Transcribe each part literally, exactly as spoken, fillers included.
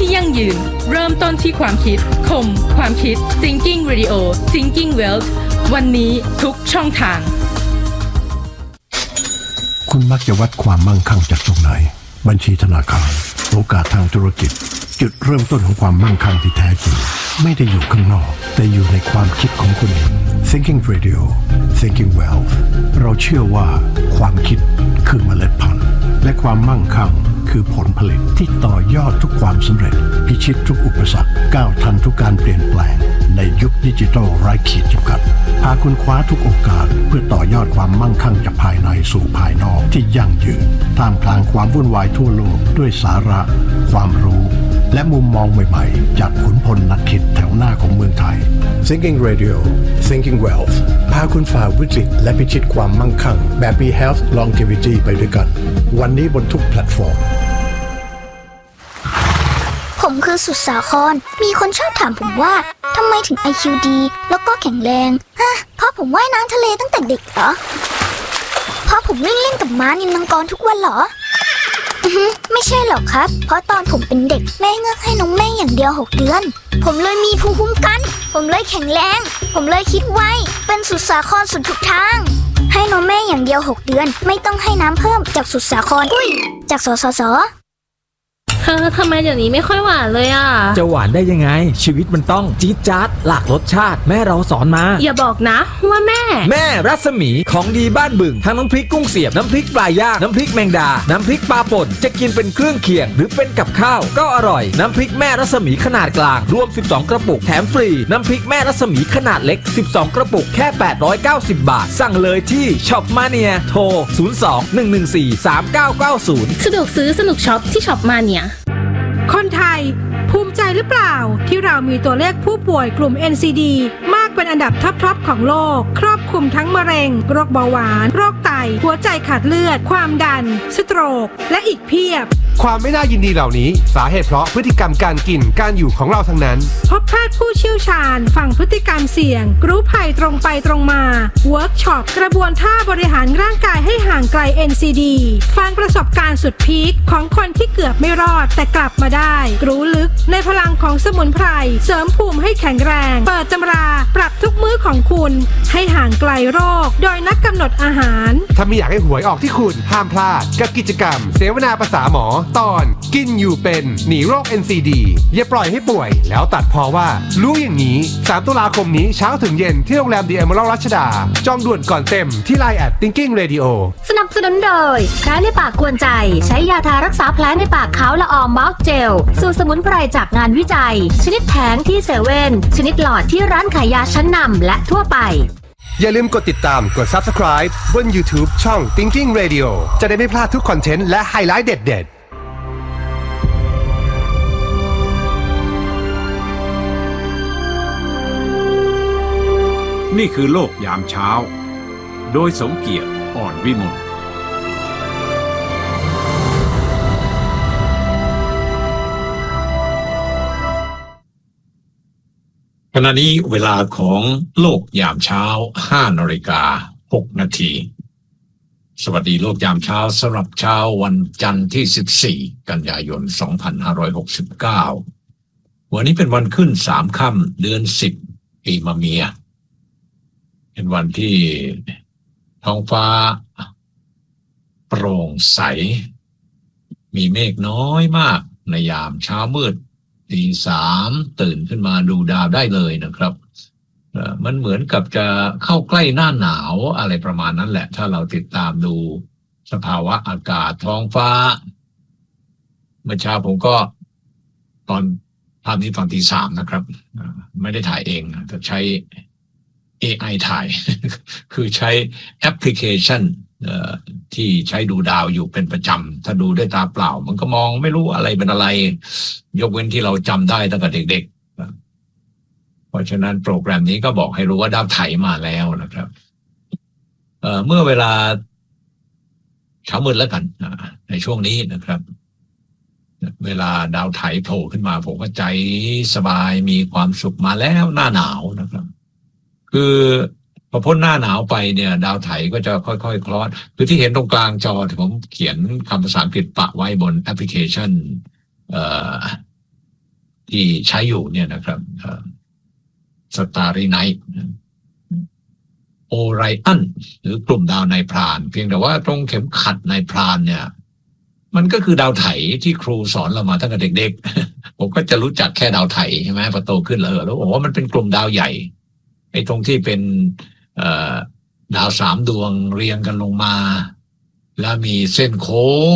ที่ยั่งยืนเริ่มต้นที่ความคิดคมความคิด Thinking Radio Thinking Wealth วันนี้ทุกช่องทางคุณมักจะวัดความมั่งคั่งจากตรงไหนบัญชีธนาคารโอกาสทางธุรกิจจุดเริ่มต้นของความมั่งคั่งที่แท้จริงไม่ได้อยู่ข้างนอกแต่อยู่ในความคิดของคุณเอง Thinking Radio Thinking Wealth เราเชื่อว่าความคิดคือเมล็ดพันธุ์และความมั่งคั่งคือผลผลิตที่ต่อยอดทุกความสำเร็จพิชิตทุกอุปสรรคก้าวทันทุกการเปลี่ยนแปลงในยุคดิจิทัลไร้ขีดจำกัดพาคุณคว้าทุกโอกาสเพื่อต่อยอดความมั่งคั่งจากภายในสู่ภายนอกที่ยั่งยืนท่ามกลางความวุ่นวายทั่วโลกด้วยสาระความรู้และมุมมองใหม่ๆจากขุนพลนักคิดแถวหน้าของเมืองไทย Thinking Radio Thinking Wealth พาคุณฝ่าวิกฤตและพิชิตความมั่งคั่งแบบมี Health Longevity ไปด้วยกันวันนี้บนทุกแพลตฟอร์มผมคือสุดสาครมีคนชอบถามผมว่าทำไมถึง ไอ คิว ดี แล้วก็แข็งแรงฮะเพราะผมว่ายน้ำทะเลตั้งแต่เด็กเหรอเพราะผมวิ่งเล่นกับม้านิลมังกรทุกวันเหรออือฮึไม่ใช่หรอกครับเพราะตอนผมเป็นเด็กแม่เงือกให้นมแม่อย่างเดียวหกเดือนผมเลยมีภูมิคุ้มกันผมเลยแข็งแรงผมเลยคิดไวเป็นสุดสาครสุดทุกทางให้นมแม่อย่างเดียวหกเดือนไม่ต้องให้น้ำเพิ่มจากสุดสาครอุ้ยจากสสสเธอทำไมเดี๋ยวนี้ไม่ค่อยหวานเลยอ่ะจะหวานได้ยังไงชีวิตมันต้องจี๊ดจ๊าดหลากรสชาติแม่เราสอนมาอย่าบอกนะว่าแม่แม่รัศมีของดีบ้านบึงทั้งน้ำพริกกุ้งเสียบน้ำพริกปลาย่างน้ำพริกแมงดาน้ำพริกปลาป่นจะกินเป็นเครื่องเคียงหรือเป็นกับข้าวก็อร่อยน้ำพริกแม่รัศมีขนาดกลางรวมสิบสองกระปุกแถมฟรีน้ำพริกแม่รัศมีขนาดเล็กสิบสองกระปุกแค่แปดร้อยเก้าสิบบาทสั่งเลยที่ช็อปมาเนียโทรศูนย์ สอง หนึ่ง หนึ่ง สี่ สาม เก้า เก้า ศูนย์สะดวกซื้อสนุกช็อปที่ช็อปมาเนียคนไทยภูมิใจหรือเปล่าที่เรามีตัวเลขผู้ป่วยกลุ่ม เอ็น ซี ดี มากเป็นอันดับท็อปๆของโลกครอบคลุมทั้งมะเร็งโรคเบาหวานโรคไตหัวใจขาดเลือดความดันสโตรกและอีกเพียบความไม่น่ายินดีเหล่านี้สาเหตุเพราะพฤติกรรมการกินการอยู่ของเราทั้งนั้นพบแพทย์ผู้เชี่ยวชาญฟังพฤติกรรมเสี่ยงรู้ภัยตรงไปตรงมาเวิร์กช็อปกระบวนท่าบริหารร่างกายให้ห่างไกล เอ็น ซี ดี ฟังประสบการณ์สุดพีคของคนที่เกือบไม่รอดแต่กลับมาได้รู้ลึกในพลังของสมุนไพรเสริมภูมิให้แข็งแรงเปิดตำราปรับทุกมื้อของคุณให้ห่างไกลโรคโดยนักกำหนดอาหารถ้าไม่อยากให้หวยออกที่คุณห้ามพลาดกับกิจกรรมเสวนาภาษาหมอตอนกินอยู่เป็นหนีโรค เอ็น ซี ดี อย่าปล่อยให้ป่วยแล้วตัดพอว่ารู้อย่างนี้สามตุลาคมนี้เช้าถึงเย็นที่โรงแรม The Emerald รัชดาจองด่วนก่อนเต็มที่ ไลน์ แอท Thinking Radio สนับสนุนโดยแผลในปากกวนใจใช้ยาทารักษาแผลในปากขาวละอองมาร์คเจลสูตรสมุนไพรจากงานวิจัยชนิดแผงที่เซเว่นชนิดหลอดที่ร้านขายยาชั้นนำและทั่วไปอย่าลืมกดติดตามกด Subscribe บน YouTube ช่อง Thinking Radio จะได้ไม่พลาดทุกคอนเทนต์และไฮไลท์เด็ดๆนี่คือโลกยามเช้าโดยสมเกียรติอ่อนวิมลขณะนี้เวลาของโลกยามเช้าห้านาฬิกาหกนาทีสวัสดีโลกยามเช้าสำหรับเช้าวันจันทร์ที่สิบสี่กันยายนสองพันห้าร้อยหกสิบเก้าวันนี้เป็นวันขึ้นสามค่ำเดือนสิบปีมะเมียเป็นวันที่ท้องฟ้าโปร่งใสมีเมฆน้อยมากในยามเช้ามืดตีสามตื่นขึ้นมาดูดาวได้เลยนะครับมันเหมือนกับจะเข้าใกล้หน้าหนาวอะไรประมาณนั้นแหละถ้าเราติดตามดูสภาวะอากาศท้องฟ้าเมื่อเช้าผมก็ตอนภาพนี้ตอนตีสามนะครับไม่ได้ถ่ายเองแต่ใช้ เอ ไอ ถ่าย คือใช้แอปพลิเคชันที่ใช้ดูดาวอยู่เป็นประจำถ้าดูด้วยตาเปล่ามันก็มองไม่รู้อะไรเป็นอะไรยกเว้นที่เราจำได้ตั้งแต่เด็กๆเพราะฉะนั้นโปรแกรมนี้ก็บอกให้รู้ว่าดาวไถมาแล้วนะครับเอ่อเมื่อเวลาเช้ามืดแล้วกันในช่วงนี้นะครับเวลาดาวไถโผล่ขึ้นมาผมก็ใจสบายมีความสุขมาแล้วหน้าหนาวนะครับคือพอพ้นหน้าหนาวไปเนี่ยดาวไถก็จะค่อยๆคลอดคือที่เห็นตรงกลางจอที่ผมเขียนคำภาษาอังกฤษปะไว้บนแอปพลิเคชันเอ่อที่ใช้อยู่เนี่ยนะครับสตาร์รีไนท์โอไรอันหรือกลุ่มดาวนายพรานเพียงแต่ว่าตรงเข็มขัดนายพรานเนี่ยมันก็คือดาวไถที่ครูสอนเรามาตั้งแต่เด็กๆผมก็จะรู้จักแค่ดาวไถใช่ไหมพอโตขึ้นแล้วแล้วบอกว่ามันเป็นกลุ่มดาวใหญ่ไอ้ตรงที่เป็นดาวสามดวงเรียงกันลงมาแล้วมีเส้นโค้ง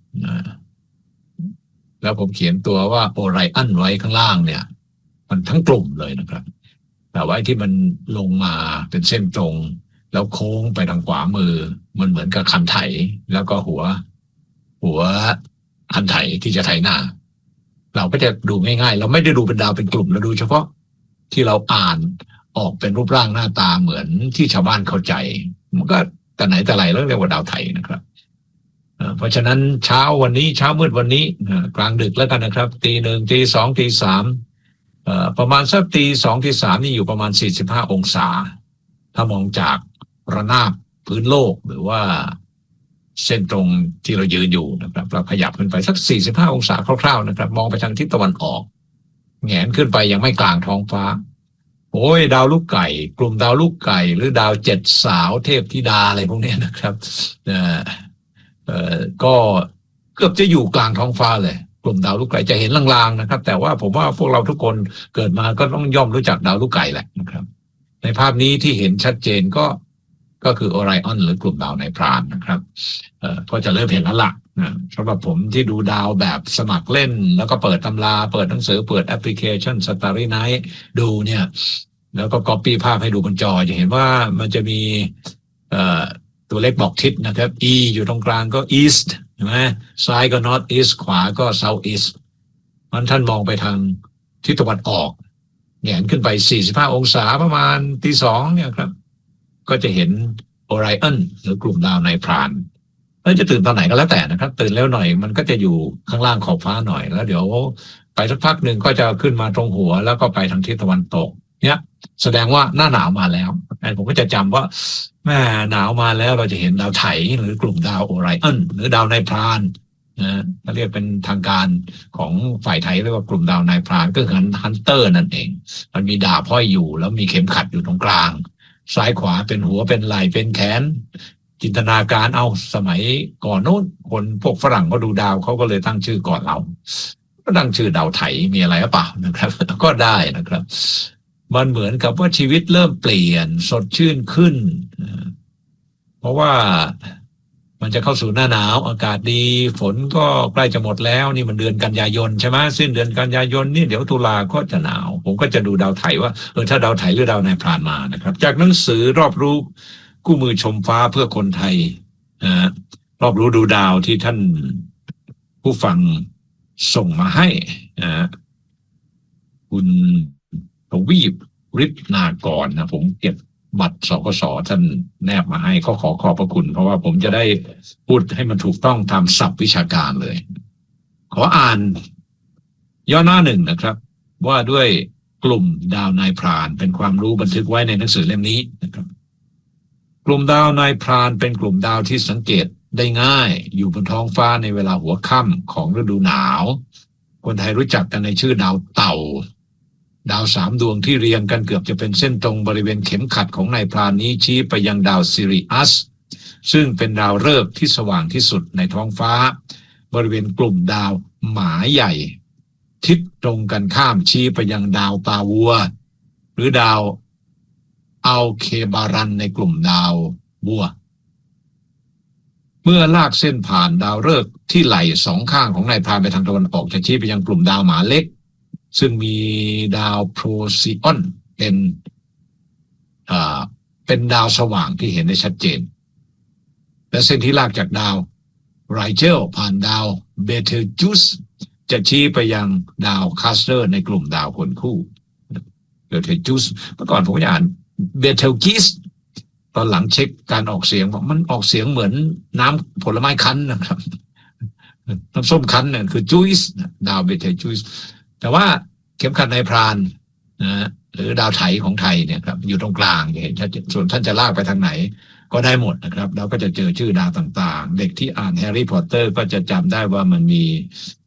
แล้วผมเขียนตัวว่าโอไรอันไว้ข้างล่างเนี่ยมันทั้งกลุ่มเลยนะครับแต่ว่าที่มันลงมาเป็นเส้นตรงแล้วโค้งไปทางขวามือมันเหมือนกับคันไถแล้วก็หัวหัวคันไถที่จะไถนาเราก็จะดูง่ายๆเราไม่ได้ดูเป็นดาวเป็นกลุ่มเราดูเฉพาะที่เราอ่านออกเป็นรูปร่างหน้าตาเหมือนที่ชาวบ้านเข้าใจมันก็แต่ไหนแต่ไรแล้วเรียกว่าดาวไถนะครับเพราะฉะนั้นเช้าวันนี้เช้ามืดวันนี้กลางดึกแล้วกันนะครับตีหนึ่งตีสองตีสามประมาณสักตีสองตีสามนี่อยู่ประมาณสี่สิบห้าองศาถ้ามองจากระนาบพื้นโลกหรือว่าเส้นตรงที่เรายืนอยู่นะครับเราขยับขึ้นไปสักสี่สิบห้าองศาคร่าวๆนะครับมองไปทางทิศตะวันออกแหงนขึ้นไปยังไม่กลางท้องฟ้าโอ้ยดาวลูกไก่กลุ่มดาวลูกไก่หรือดาวเจ็ดสาวเทพธิดาอะไรพวกนี้นะครับเอ่อเอ่อก็เกือบจะอยู่กลางท้องฟ้าเลยกลุ่มดาวลูกไก่จะเห็นลางๆนะครับแต่ว่าผมว่าพวกเราทุกคนเกิดมาก็ต้องย่อมรู้จักดาวลูกไก่แหละนะครับในภาพนี้ที่เห็นชัดเจนก็ก็คือโอไรออนหรือกลุ่มดาวนายพรานนะครับเอ่อก็จะเริ่มเห็นแล้วล่ะนะสำหรับผมที่ดูดาวแบบสมัครเล่นแล้วก็เปิดตำราเปิดหนังสือเปิดแอปพลิเคชัน Starry Night ดูเนี่ยแล้วก็ copy ภาพให้ดูบนจอจะเห็นว่ามันจะมีเอ่อตัวเลขบอกทิศนะครับ E อยู่ตรงกลางก็ east ใช่ไหมซ้ายก็ north east ขวาก็ south east มันท่านมองไปทางทิศตะวันออกแหงนขึ้นไปสี่สิบห้าองศาประมาณตีสองเนี่ยครับก็จะเห็นโอไรอันหรือกลุ่มดาวนายพรานแล้วจะตื่นตอนไหนก็แล้วแต่นะครับตื่นแล้วหน่อยมันก็จะอยู่ข้างล่างขอบฟ้าหน่อยแล้วเดี๋ยวไปสักพักหนึ่งก็จะขึ้นมาตรงหัวแล้วก็ไปทางทิศตะวันตกเนี่ยแสดงว่าหน้าหนาวมาแล้วผมก็จะจำว่าแม่หนาวมาแล้วเราจะเห็นดาวไถหรือกลุ่มดาวโอไรอันหรือดาวนายพรานนะเรียกเป็นทางการของฝ่ายไทยเรียกว่ากลุ่มดาวนายพรานก็คือฮันเตอร์นั่นเองมันมีดาบห้อยอยู่แล้วมีเข็มขัดอยู่ตรงกลางซ้ายขวาเป็นหัวเป็นไหล่เป็นแขนจินตนาการเอาสมัยก่อนโน้นคนพวกฝรั่งก็ดูดาวเขาก็เลยตั้งชื่อก่อนเราก็ตั้งชื่อดาวไถมีอะไรหรือเปล่านะครับก็ได้นะครับมันเหมือนกับว่าชีวิตเริ่มเปลี่ยนสดชื่นขึ้นเพราะว่ามันจะเข้าสู่หน้าหนาวอากาศดีฝนก็ใกล้จะหมดแล้วนี่มันเดือนกันยายนใช่ไหมสิ้นเดือนกันยายนนี่เดี๋ยวตุลาก็จะหนาวผมก็จะดูดาวไถว่าเออถ้าดาวไถหรือดาวนายพรานมานะครับจากหนังสือรอบรู้กู้มือชมฟ้าเพื่อคนไทยนะรอบรู้ดูดาวที่ท่านผู้ฟังส่งมาให้นะคุณทวีปฤทธิ์นากรนะผมเก็บบัตรสกสท่านแนบมาให้ก็ขอขอบพระคุณเพราะว่าผมจะได้พูดให้มันถูกต้องตามศัพท์วิชาการเลยขออ่านย่อหน้าหนึ่งนะครับว่าด้วยกลุ่มดาวนายพรานเป็นความรู้บันทึกไว้ในหนังสือเล่มนี้นะครับกลุ่มดาวนายพรานเป็นกลุ่มดาวที่สังเกตได้ง่ายอยู่บนท้องฟ้าในเวลาหัวค่ำของฤดูหนาวคนไทยรู้จักกันในชื่อดาวเต่าดาวสามดวงที่เรียงกันเกือบจะเป็นเส้นตรงบริเวณเข็มขัดของนายพรานนี้ชี้ไปยังดาวซิริอัสซึ่งเป็นดาวฤกษ์ที่สว่างที่สุดในท้องฟ้าบริเวณกลุ่มดาวหมาใหญ่ทิศตรงกันข้ามชี้ไปยังดาวตาวัวหรือดาวอัลเคบารันในกลุ่มดาววัวเมื่อลากเส้นผ่านดาวฤกษ์ที่ไหล่สองข้างของนายพรานไปทางตะวันออกจะชี้ไปยังกลุ่มดาวหมาเล็กซึ่งมีดาวโพรซีออนเป็นอ่าเป็นดาวสว่างที่เห็นได้ชัดเจนและเส้นที่ลากจากดาวไรเจลผ่านดาวเบเทลจูสจะชี้ไปยังดาวคาสเตอร์ในกลุ่มดาวคนคู่เบเทลจูสเมื่อก่อนผมอ่านเบเทลกิสตอนหลังเช็คการออกเสียงบอกมันออกเสียงเหมือนน้ำผลไม้คั้นนะครับน้ำส้มคั้นเนี่ยคือจูสดาวเบเทลจูสแต่ว่าเข็มขัดนายพรานนะหรือดาวไถของไทยเนี่ยครับอยู่ตรงกลางจะเห็นชัดส่วนท่านจะลากไปทางไหนก็ได้หมดนะครับเราก็จะเจอชื่อดาวต่างๆเด็กที่อ่านแฮร์รี่พอตเตอร์ก็จะจำได้ว่ามันมี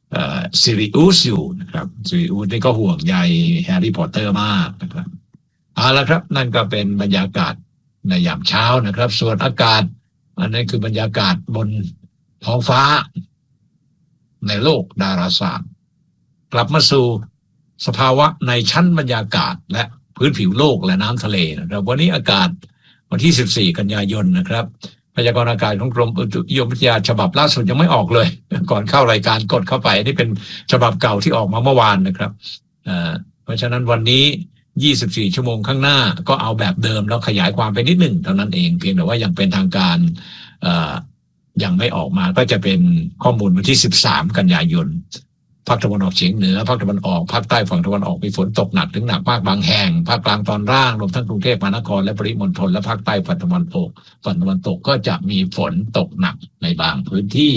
ซิริอุสอยู่นะครับซิริอุสนี่ก็ห่วงใยแฮร์รี่พอตเตอร์มากนะครับเอาละครับนั่นก็เป็นบรรยากาศในยามเช้านะครับส่วนอากาศอันนั้นคือบรรยากาศบนท้องฟ้าในโลกดาราศาสตร์กลับมาสู่สภาวะในชั้นบรรยากาศและพื้นผิวโลกและน้ำทะเลนะครับวันนี้อากาศวันที่สิบสี่กันยายนนะครับพยากรณ์อากาศของกรมอุตุนิยมวิทยาฉบับล่าสุดยังไม่ออกเลยก่อนเข้ารายการกดเข้าไปนี่เป็นฉบับเก่าที่ออกมาเมื่อวานนะครับเพราะฉะนั้นวันนี้ยี่สิบสี่ชั่วโมงข้างหน้าก็เอาแบบเดิมแล้วขยายความไปนิดหนึ่งเท่านั้นเองเพียงแต่ว่ายังเป็นทางการยังไม่ออกมาก็จะเป็นข้อมูลวันที่สิบสามกันยายนภาคตะวันออกเฉียงเหนือภาคตะวันออกภาคใต้ฝั่งตะวันออกมีฝนตกหนักถึงหนักมากบางแห่งภาคกลางตอนล่างรวมทั้งกรุงเทพมหานครและปริมณฑลและภาคใต้ฝั่งตะวันตกฝั่งตะวันตกก็จะมีฝนตกหนักในบางพื้นที่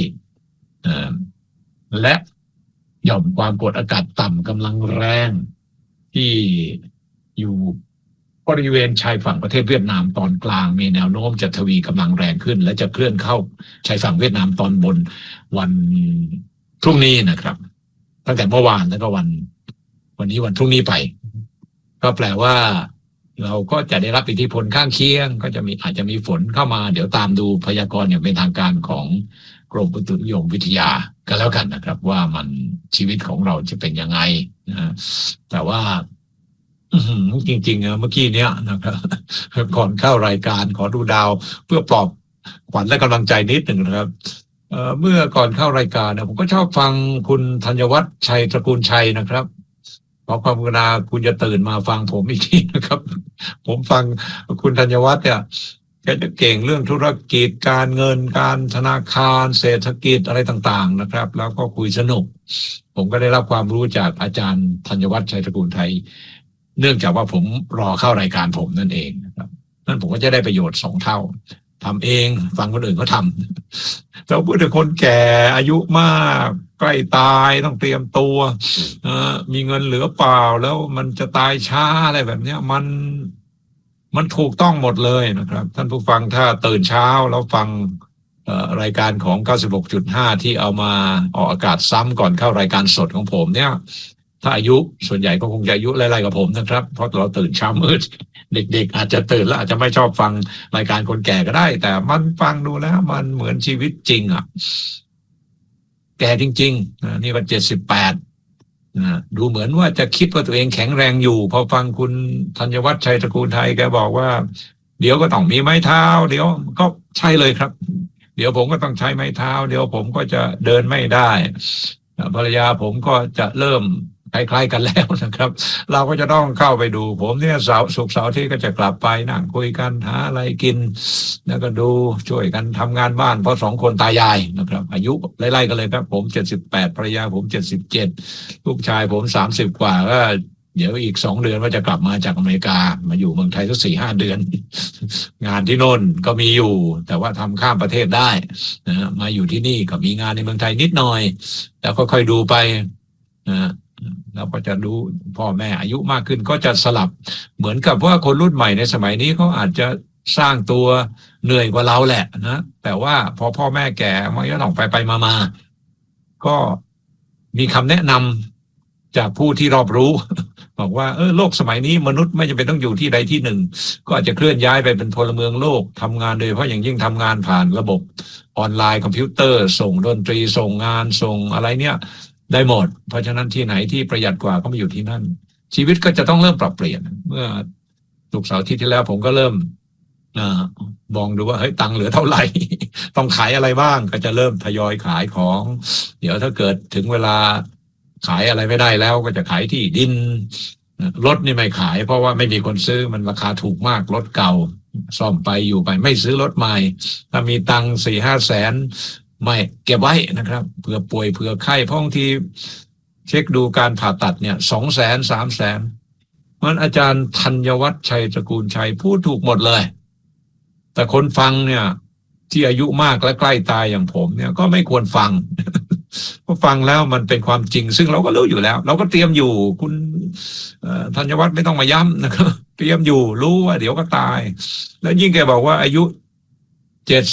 และหย่อมความกดอากาศต่ำกำลังแรงที่อยู่บริเวณชายฝั่งประเทศเวียดนามตอนกลางมีแนวโน้มจะทวีกำลังแรงขึ้นและจะเคลื่อนเข้าชายฝั่งเวียดนามตอนบนวันพรุ่งนี้นะครับตั้งแต่เมื่อวานแล้วก็วันวันนี้วันพรุ่งนี้ไปก็แปลว่าเราก็จะได้รับอิทธิพลข้างเคียงก็จะมีอาจจะมีฝนเข้ามาเดี๋ยวตามดูพยากรณ์อย่างเป็นทางการของกรมอุตุนิยมวิทยาก็แล้วกันนะครับว่ามันชีวิตของเราจะเป็นยังไงนะแต่ว่าจริงๆเมื่อกี้เนี้ยนะครับก่อนเข้ารายการขอดูดาวเพื่อปลอบขวัญและกำลังใจนิดหนึ่งนะครับเอ่อเมื่อก่อนเข้ารายการเนี่ยผมก็ชอบฟังคุณธัญวัฒน์ชัยตระกูลชัยนะครับขอความกรุณาคุณจะตื่นมาฟังผมอีกทีนะครับ ผมฟังคุณธัญวัฒน์เนี่ยแกจะเก่งเรื่องธุรกิจการเงินการธนาคารเศรษฐกิจอะไรต่างๆนะครับแล้วก็คุยสนุกผมก็ได้รับความรู้จากอาจารย์ธัญวัฒน์ชัยตระกูลชัยเนื่องจากว่าผมรอเข้ารายการผมนั่นเองนะครับนั่นผมก็จะได้ประโยชน์สองเท่าทำเองฟังคนอื่นก็ทำแต่พูดถึงคนแก่อายุมากใกล้ตายต้องเตรียมตัวมีเงินเหลือเปล่าแล้วมันจะตายช้าอะไรแบบนี้มันมันถูกต้องหมดเลยนะครับท่านผู้ฟังถ้าตื่นเช้าแล้วฟังรายการของ เก้าสิบหกจุดห้า ที่เอามาออกอากาศซ้ำก่อนเข้ารายการสดของผมเนี่ยถ้าอายุส่วนใหญ่ก็คงจะอายุไล่ๆกับผมนะครับเพราะเราตื่นเช้ามืดเด็กๆอาจจะตื่นแล้วอาจจะไม่ชอบฟังรายการคนแก่ก็ได้แต่มันฟังดูแล้วมันเหมือนชีวิตจริงอ่ะแก่จริงๆนี่ก็เจ็ดสิบแปดดูเหมือนว่าจะคิดว่าตัวเองแข็งแรงอยู่พอฟังคุณธัญวัฒน์ชัยตระกูลไทยแกบอกว่าเดี๋ยวก็ต้องมีไม้เท้าเดี๋ยวก็ใช่เลยครับเดี๋ยวผมก็ต้องใช้ไม้เท้าเดี๋ยวผมก็จะเดินไม่ได้ภรรยาผมก็จะเริ่มคล้ายๆกันแล้วนะครับเราก็จะต้องเข้าไปดูผมเนี่ยเสาร์ศุกร์เสาร์ที่ก็จะกลับไปนั่งคุยกันหาอะไรกินแล้วก็ดูช่วยกันทำงานบ้านเพราะสองคนตายายนะครับอายุไล่ๆกันเลยครับผมเจ็ดสิบแปดภรรยาผมเจ็ดสิบเจ็ดลูกชายผมสามสิบกว่าก็เดี๋ยวอีกสองเดือนว่าจะกลับมาจากอเมริกามาอยู่เมืองไทยสักสี่ห้าเดือนงานที่โน่นก็มีอยู่แต่ว่าทำข้ามประเทศได้นะมาอยู่ที่นี่ก็มีงานในเมืองไทยนิดหน่อยแล้วค่อยๆดูไปนะเราก็จะดูพ่อแม่อายุมากขึ้นก็จะสลับเหมือนกับว่าคนรุ่นใหม่ในสมัยนี้เขาอาจจะสร้างตัวเหนื่อยกว่าเราแหละนะแต่ว่าพอพ่อแม่แก่มันก็ต้องไปไปมามาก็มีคำแนะนำจากผู้ที่รอบรู้บอกว่าเออโลกสมัยนี้มนุษย์ไม่จำเป็นต้องอยู่ที่ใดที่หนึ่งก็อาจจะเคลื่อนย้ายไปเป็นพลเมืองโลกทำงานโดยเฉพาะอย่างยิ่งทำงานผ่านระบบออนไลน์คอมพิวเตอร์ส่งดนตรีส่งงานส่งอะไรเนี่ยได้หมดเพราะฉะนั้นที่ไหนที่ประหยัดกว่าก็มาอยู่ที่นั่นชีวิตก็จะต้องเริ่มปรับเปลี่ยนเมื่อศุกร์เสาร์อาทิตย์ที่แล้วผมก็เริ่มอ่ามองดูว่าเฮ้ยตังค์เหลือเท่าไหร่ต้องขายอะไรบ้างก็จะเริ่มทยอยขายของเดี๋ยวถ้าเกิดถึงเวลาขายอะไรไม่ได้แล้วก็จะขายที่ดินรถนี่ไม่ขายเพราะว่าไม่มีคนซื้อมันราคาถูกมากรถเก่าซ่อมไปอยู่ไปไม่ซื้อรถใหม่ถ้ามีตังค์สี่ห้าแสนไม่เก็บไว้นะครับเผื่อป่วยเผื่อไข้เพราะบางทีเช็คดูการผ่าตัดเนี่ยสองแสนสามแสนมันอาจารย์ธัญวัฒน์ชัยตระกูลชัยพูดถูกหมดเลยแต่คนฟังเนี่ยที่อายุมากและใกล้ตายอย่างผมเนี่ยก็ไม่ควรฟังเพราะฟังแล้วมันเป็นความจริงซึ่งเราก็รู้อยู่แล้วเราก็เตรียมอยู่คุณธัญวัฒน์ไม่ต้องมาย้ำนะครับเตรียมอยู่รู้ว่าเดี๋ยวก็ตายแล้วยิ่งแกบอกว่าอายุเจ็ดสิบ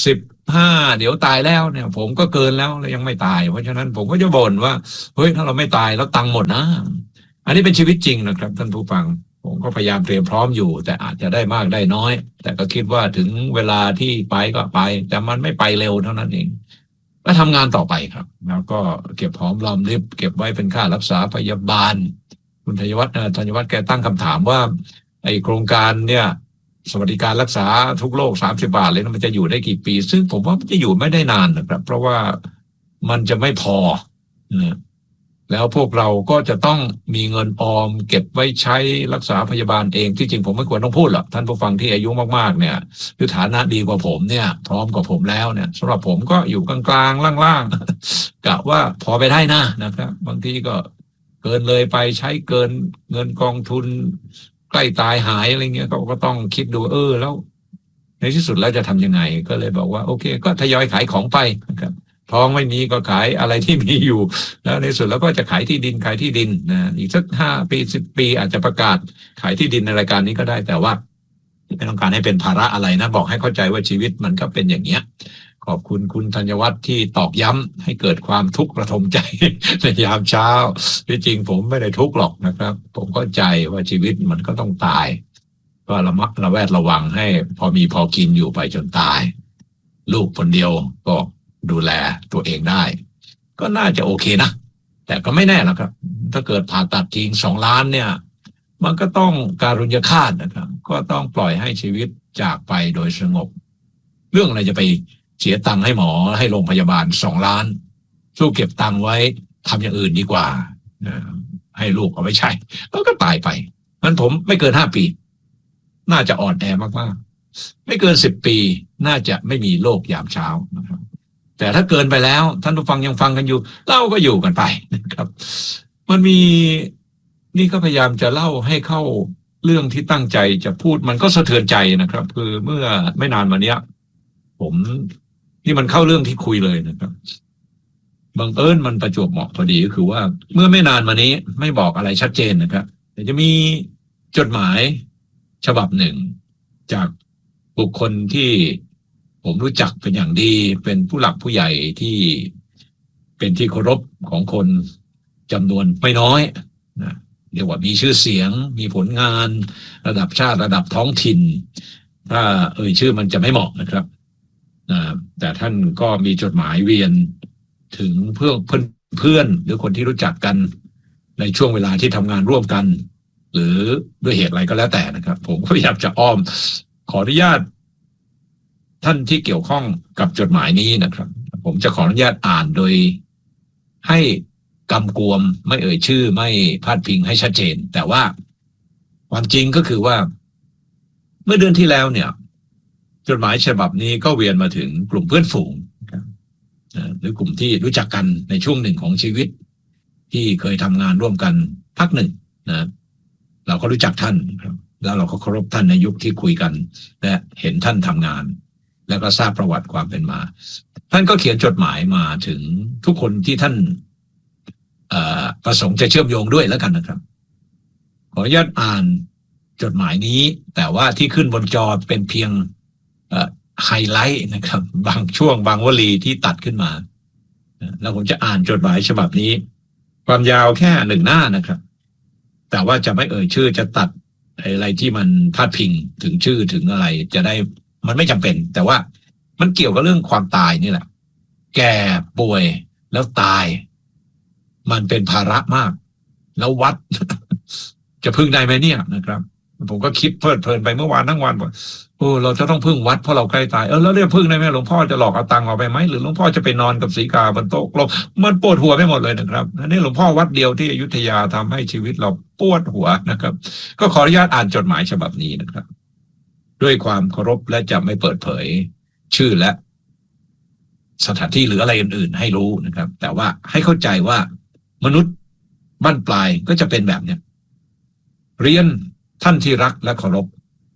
ห้าเดี๋ยวตายแล้วเนี่ยผมก็เกินแล้วแล้วยังไม่ตายเพราะฉะนั้นผมก็จะบ่นว่าเฮ้ยถ้าเราไม่ตายแล้วตังค์หมดนะอันนี้เป็นชีวิตจริงนะครับท่านผู้ฟังผมก็พยายามเตรียมพร้อมอยู่แต่อาจจะได้มากได้น้อยแต่ก็คิดว่าถึงเวลาที่ไปก็ไปแต่มันไม่ไปเร็วเท่านั้นเองก็ทำงานต่อไปครับแล้วก็เก็บหอมรอมริบเก็บไว้เป็นค่ารักษาพยาบาลคุณธัญวัฒน์ธัญวัฒน์แกตั้งคำถามว่าไอโครงการเนี่ยสวัสดิการรักษาทุกโรคสามสิบบาทเลยมันจะอยู่ได้กี่ปีซึ่งผมว่ามันจะอยู่ไม่ได้นานนะครับเพราะว่ามันจะไม่พอนะแล้วพวกเราก็จะต้องมีเงินออมเก็บไว้ใช้รักษาพยาบาลเองที่จริงผมไม่ควรต้องพูดหรอกท่านผู้ฟังที่อายุมากๆเนี่ยคือฐานะดีกว่าผมเนี่ยพร้อมกว่าผมแล้วเนี่ยสำหรับผมก็อยู่กลางๆล่างๆกะว่าพอไปได้นะนะครับบางทีก็เกินเลยไปใช้เกินเงินกองทุนใกล้ตายหายอะไรเงี้ยก็ก็ต้องคิดดูเออแล้วในที่สุดแล้วจะทำยังไงก็เลยบอกว่าโอเคก็ทยอยขายของไปนะครับท้องไม่มีก็ขายอะไรที่มีอยู่แล้วในสุดแล้วก็จะขายที่ดินขายที่ดินนะอีกสักห้าปีสิบปีอาจจะประกาศขายที่ดินในรายการนี้ก็ได้แต่ว่าไม่ต้องการให้เป็นภาระอะไรนะบอกให้เข้าใจว่าชีวิตมันก็เป็นอย่างเนี้ยขอบคุณคุณธัญวัฒน์ที่ตอกย้ำให้เกิดความทุกข์ระทมใจในยามเช้าที่จริงผมไม่ได้ทุกข์หรอกนะครับผมเข้าใจว่าชีวิตมันก็ต้องตายก็ระมัดระแวดระวังให้พอมีพอกินอยู่ไปจนตายลูกคนเดียวก็ดูแลตัวเองได้ก็น่าจะโอเคนะแต่ก็ไม่แน่นะครับถ้าเกิดผ่าตัดจริงสองล้านเนี่ยมันก็ต้องการุญยฆาตนะครับก็ต้องปล่อยให้ชีวิตจากไปโดยสงบเรื่องอะไรจะไปเสียตังค์ให้หมอให้โรงพยาบาลสองล้านสู้เก็บตังค์ไว้ทำอย่างอื่นดีกว่าให้ลูกเอาไว้ใช้แล้วก็ตายไปงั้นผมไม่เกินห้าปีน่าจะอ่อนแอมากๆไม่เกินสิบปีน่าจะไม่มีโรคยามเช้านะครับแต่ถ้าเกินไปแล้วท่านผู้ฟังยังฟังกันอยู่เราก็อยู่กันไปนะครับมันมีนี่ก็พยายามจะเล่าให้เข้าเรื่องที่ตั้งใจจะพูดมันก็สะเทือนใจนะครับคือเมื่อไม่นานมาเนี้ยผมนี่มันเข้าเรื่องที่คุยเลยนะครับบังเอิญมันประจวบเหมาะพอดีก็คือว่าเมื่อไม่นานมานี้ไม่บอกอะไรชัดเจนนะครับแต่จะมีจดหมายฉบับหนึ่งจากบุคคลที่ผมรู้จักเป็นอย่างดีเป็นผู้หลักผู้ใหญ่ที่เป็นที่เคารพของคนจำนวนไม่น้อยนะเรียกว่ามีชื่อเสียงมีผลงานระดับชาติระดับท้องถิ่นถ้าเอ่ยชื่อมันจะไม่เหมาะนะครับนะแต่ท่านก็มีจดหมายเวียนถึงเพื่อนเพื่อนเพื่อนหรือคนที่รู้จักกันในช่วงเวลาที่ทำงานร่วมกันหรือด้วยเหตุอะไรก็แล้วแต่นะครับผมก็พยายามจะอ้อมขออนุญาตท่านที่เกี่ยวข้องกับจดหมายนี้นะครับผมจะขออนุญาตอ่านโดยให้กำกวมไม่เอ่ยชื่อไม่พาดพิงให้ชัดเจนแต่ว่าความจริงก็คือว่าเมื่อเดือนที่แล้วเนี่ยจดหมายฉบับนี้ก็เวียนมาถึงกลุ่มเพื่อนฝูงหรือกลุ่มที่รู้จักกันในช่วงหนึ่งของชีวิตที่เคยทำงานร่วมกันพักหนึ่งนะเราก็รู้จักท่านครับแล้วเราก็เคารพท่านในยุคที่คุยกันและเห็นท่านทำงานแล้วก็ทราบประวัติความเป็นมาท่านก็เขียนจดหมายมาถึงทุกคนที่ท่านประสงค์จะเชื่อมโยงด้วยแล้วกันนะครับขออนุญาตอ่านจดหมายนี้แต่ว่าที่ขึ้นบนจอเป็นเพียงไฮไลท์นะครับบางช่วงบางวลีที่ตัดขึ้นมาแล้วผมจะอ่านจดหมายฉบับนี้ความยาวแค่หนึ่งหน้านะครับแต่ว่าจะไม่เอ่ยชื่อจะตัดอะไรที่มันพาดพิงถึงชื่อถึงอะไรจะได้มันไม่จำเป็นแต่ว่ามันเกี่ยวกับเรื่องความตายนี่แหละแก่ป่วยแล้วตายมันเป็นภาระมากแล้ววัด จะพึ่งได้ไหมเนี่ยนะครับผมก็คิดเพลิดเพลินไปเมื่อวานทั้งวันบอกโอ้เราจะต้องพึ่งวัดเพราะเราใกล้ตายเออแล้วเรียกพึ่งได้ไหมหลวงพ่อจะหลอกเอาตังค์เราไปไหมหรือหลวงพ่อจะไปนอนกับศรีกาบนโต๊ะเรามันปวดหัวไปหมดเลยนะครับนี่หลวงพ่อวัดเดียวที่อยุธยาทำให้ชีวิตเราปวดหัวนะครับก็ขออนุญาตอ่านจดหมายฉบับนี้นะครับด้วยความเคารพและจะไม่เปิดเผยชื่อและสถานที่หรืออะไรอื่นๆให้รู้นะครับแต่ว่าให้เข้าใจว่ามนุษย์บั้นปลายก็จะเป็นแบบเนี้ยเรียนท่านที่รักและเคารพ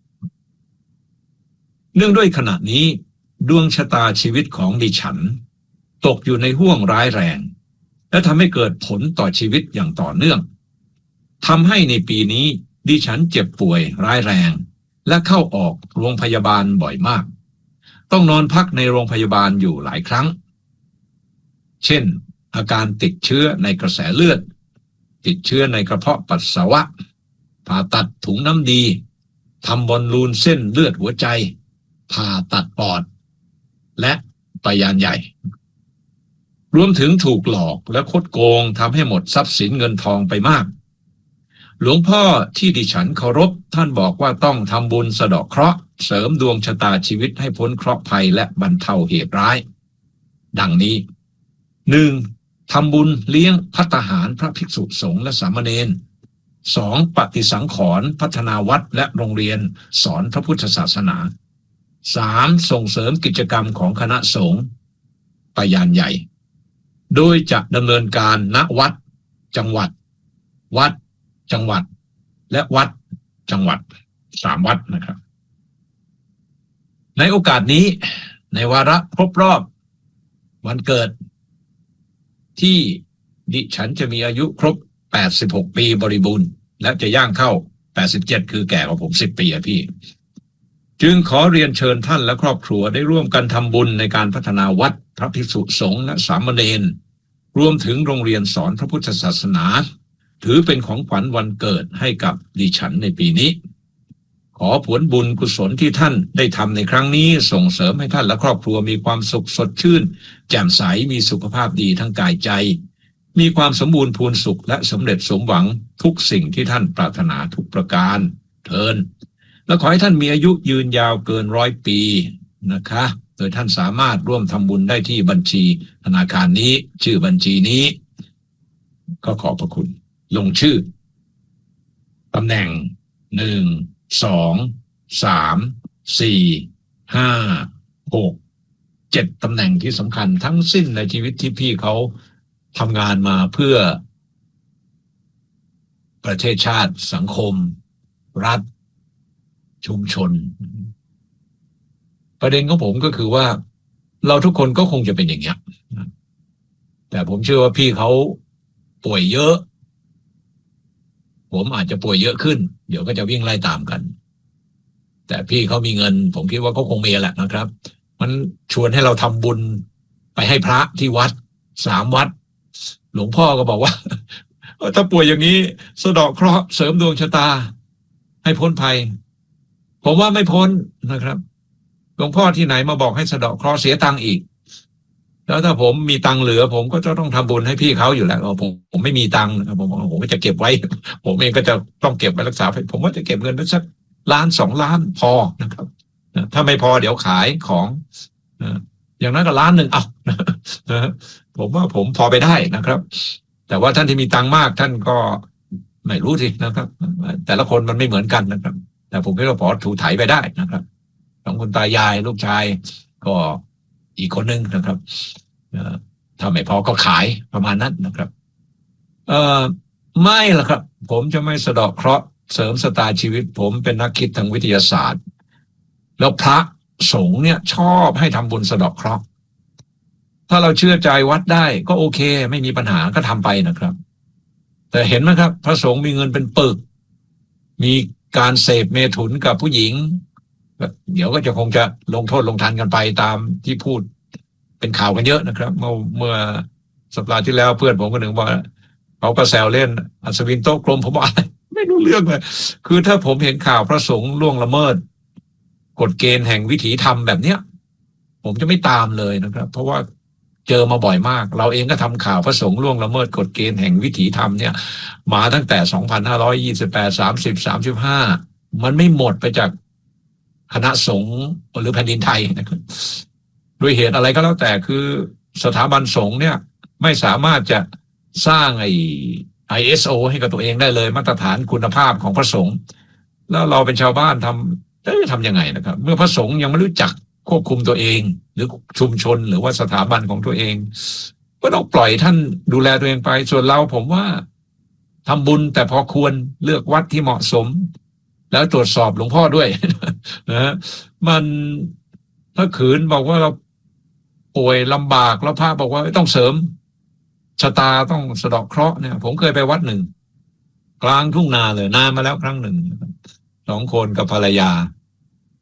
เนื่องด้วยขณะนี้ดวงชะตาชีวิตของดิฉันตกอยู่ในห่วงร้ายแรงและทำให้เกิดผลต่อชีวิตอย่างต่อเนื่องทำให้ในปีนี้ดิฉันเจ็บป่วยร้ายแรงและเข้าออกโรงพยาบาลบ่อยมากต้องนอนพักในโรงพยาบาลอยู่หลายครั้งเช่นอาการติดเชื้อในกระแสเลือดติดเชื้อในกระเพาะปัสสาวะผ่าตัดถุงน้ำดีทำบอลลูนเส้นเลือดหัวใจผ่าตัดปอดและปยานใหญ่รวมถึงถูกหลอกและคดโกงทำให้หมดทรัพย์สินเงินทองไปมากหลวงพ่อที่ดิฉันเคารพท่านบอกว่าต้องทำบุญสะเดาะเคราะห์เสริมดวงชะตาชีวิตให้พ้นเคราะห์ภัยและบรรเทาเหตุร้ายดังนี้ หนึ่ง. ทำบุญเลี้ยงภัตตาหารพระภิกษุสงฆ์และสามเณร สอง. ปฏิสังขรณ์พัฒนาวัดและโรงเรียนสอนพระพุทธศาสนา สาม. ส่งเสริมกิจกรรมของคณะสงฆ์ปยานใหญ่โดยจะดำเนินการณวัดจังหวัดวัดจังหวัดและวัดจังหวัดสามวัดนะครับในโอกาสนี้ในวาระครบรอบวันเกิดที่ดิฉันจะมีอายุครบแปดสิบหกปีบริบูรณ์และจะย่างเข้าแปดสิบเจ็ดคือแก่กว่าผมสิบปีอะพี่จึงขอเรียนเชิญท่านและครอบครัวได้ร่วมกันทำบุญในการพัฒนาวัดพระภิกษุสงฆ์และสามเณรรวมถึงโรงเรียนสอนพระพุทธศาสนาถือเป็นของขวัญวันเกิดให้กับดิฉันในปีนี้ขอผลบุญกุศลที่ท่านได้ทำในครั้งนี้ส่งเสริมให้ท่านและครอบครัวมีความสุขสดชื่นแจ่มใสมีสุขภาพดีทั้งกายใจมีความสมบูรณ์พูนสุขและสำเร็จสมหวังทุกสิ่งที่ท่านปรารถนาทุกประการเทินและขอให้ท่านมีอายุยืนยาวเกินร้อยปีนะคะโดยท่านสามารถร่วมทำบุญได้ที่บัญชีธนาคารนี้ชื่อบัญชีนี้ก็ขอบพระคุณลงชื่อตำแหน่งหนึ่งสองสามสี่ห้าหกเจ็ดตำแหน่งที่สำคัญทั้งสิ้นในชีวิตที่พี่เขาทำงานมาเพื่อประเทศชาติสังคมรัฐชุมชนประเด็นของผมก็คือว่าเราทุกคนก็คงจะเป็นอย่างนี้แต่ผมเชื่อว่าพี่เขาป่วยเยอะผมอาจจะป่วยเยอะขึ้นเดี๋ยวก็จะวิ่งไล่ตามกันแต่พี่เขามีเงินผมคิดว่าเขาคงมีแหละนะครับมันชวนให้เราทำบุญไปให้พระที่วัดสามวัดหลวงพ่อก็บอกว่าถ้าป่วยอย่างนี้สะเดาะเคราะห์เสริมดวงชะตาให้พ้นภัยผมว่าไม่พ้นนะครับหลวงพ่อที่ไหนมาบอกให้สะเดาะเคราะห์เสียตังค์อีกแล้วถ้าผมมีตังค์เหลือผมก็จะต้องทำบุญให้พี่เขาอยู่แล้วผมผมไม่มีตังค์นะครับผมผมก็จะเก็บไว้ผมเองก็จะต้องเก็บไว้รักษาผมว่าจะเก็บเงินไว้สักล้านสองล้านพอนะครับถ้าไม่พอเดี๋ยวขายของอย่างนั้นก็ล้านหนึ่งเอาผมว่าผมพอไปได้นะครับแต่ว่าท่านที่มีตังค์มากท่านก็ไม่รู้สินะครับแต่ละคนมันไม่เหมือนกันนะครับแต่ผมคิดว่าพอถูถ่ายไปได้นะครับสองคนตายายลูกชายก็อีกคนนึงนะครับถ้าไม่พอก็ขายประมาณนั้นนะครับเอ่อไม่ล่ะครับผมจะไม่สะเดาะเคราะห์เสริมชะตาชีวิตผมเป็นนักคิดทางวิทยาศาสตร์แล้วพระสงฆ์เนี่ยชอบให้ทำบุญสะเดาะเคราะห์ถ้าเราเชื่อใจวัดได้ก็โอเคไม่มีปัญหาก็ทำไปนะครับแต่เห็นไหมครับพระสงฆ์มีเงินเป็นปึกมีการเสพเมถุนกับผู้หญิงเดี๋ยวก็จะคงจะลงโทษลงทันกันไปตามที่พูดเป็นข่าวกันเยอะนะครับเมื่อเมื่อสัปดาห์ที่แล้วเพื่อนผมก็นึกว่าเขาก็แซวเล่นอัศวินโต๊ะกลมผมว่าอะไรไม่รู้เรื่องเลยคือถ้าผมเห็นข่าวพระสงฆ์ล่วงละเมิดกฎเกณฑ์แห่งวิถีธรรมแบบเนี้ยผมจะไม่ตามเลยนะครับเพราะว่าเจอมาบ่อยมากเราเองก็ทำข่าวพระสงฆ์ล่วงละเมิดกฎเกณฑ์แห่งวิถีธรรมเนี่ยมาตั้งแต่สองพันห้าร้อยยี่สิบแปด สามสิบ สามสิบห้ามันไม่หมดไปจากคณะสงฆ์หรือแผ่นดินไทยนะครับด้วยเหตุอะไรก็แล้วแต่คือสถาบันสงฆ์เนี่ยไม่สามารถจะสร้างไอ้ ไอ เอส โอ ให้กับตัวเองได้เลยมาตรฐานคุณภาพของพระสงฆ์แล้วเราเป็นชาวบ้านทำจะทำยังไงนะครับเมื่อพระสงฆ์ยังไม่รู้จักควบคุมตัวเองหรือชุมชนหรือว่าสถาบันของตัวเองก็ต้องปล่อยท่านดูแลตัวเองไปส่วนเราผมว่าทำบุญแต่พอควรเลือกวัดที่เหมาะสมแล้วตรวจสอบหลวงพ่อด้วยนะมันถ้าขืนบอกว่าเราป่วยลำบากแล้วพระบอกว่าต้องเสริมชะตาต้องสะเดาะเคราะห์เนี่ยผมเคยไปวัดหนึ่งกลางทุ่งนาเลยนานมาแล้วครั้งหนึ่งสองคนกับภรรยา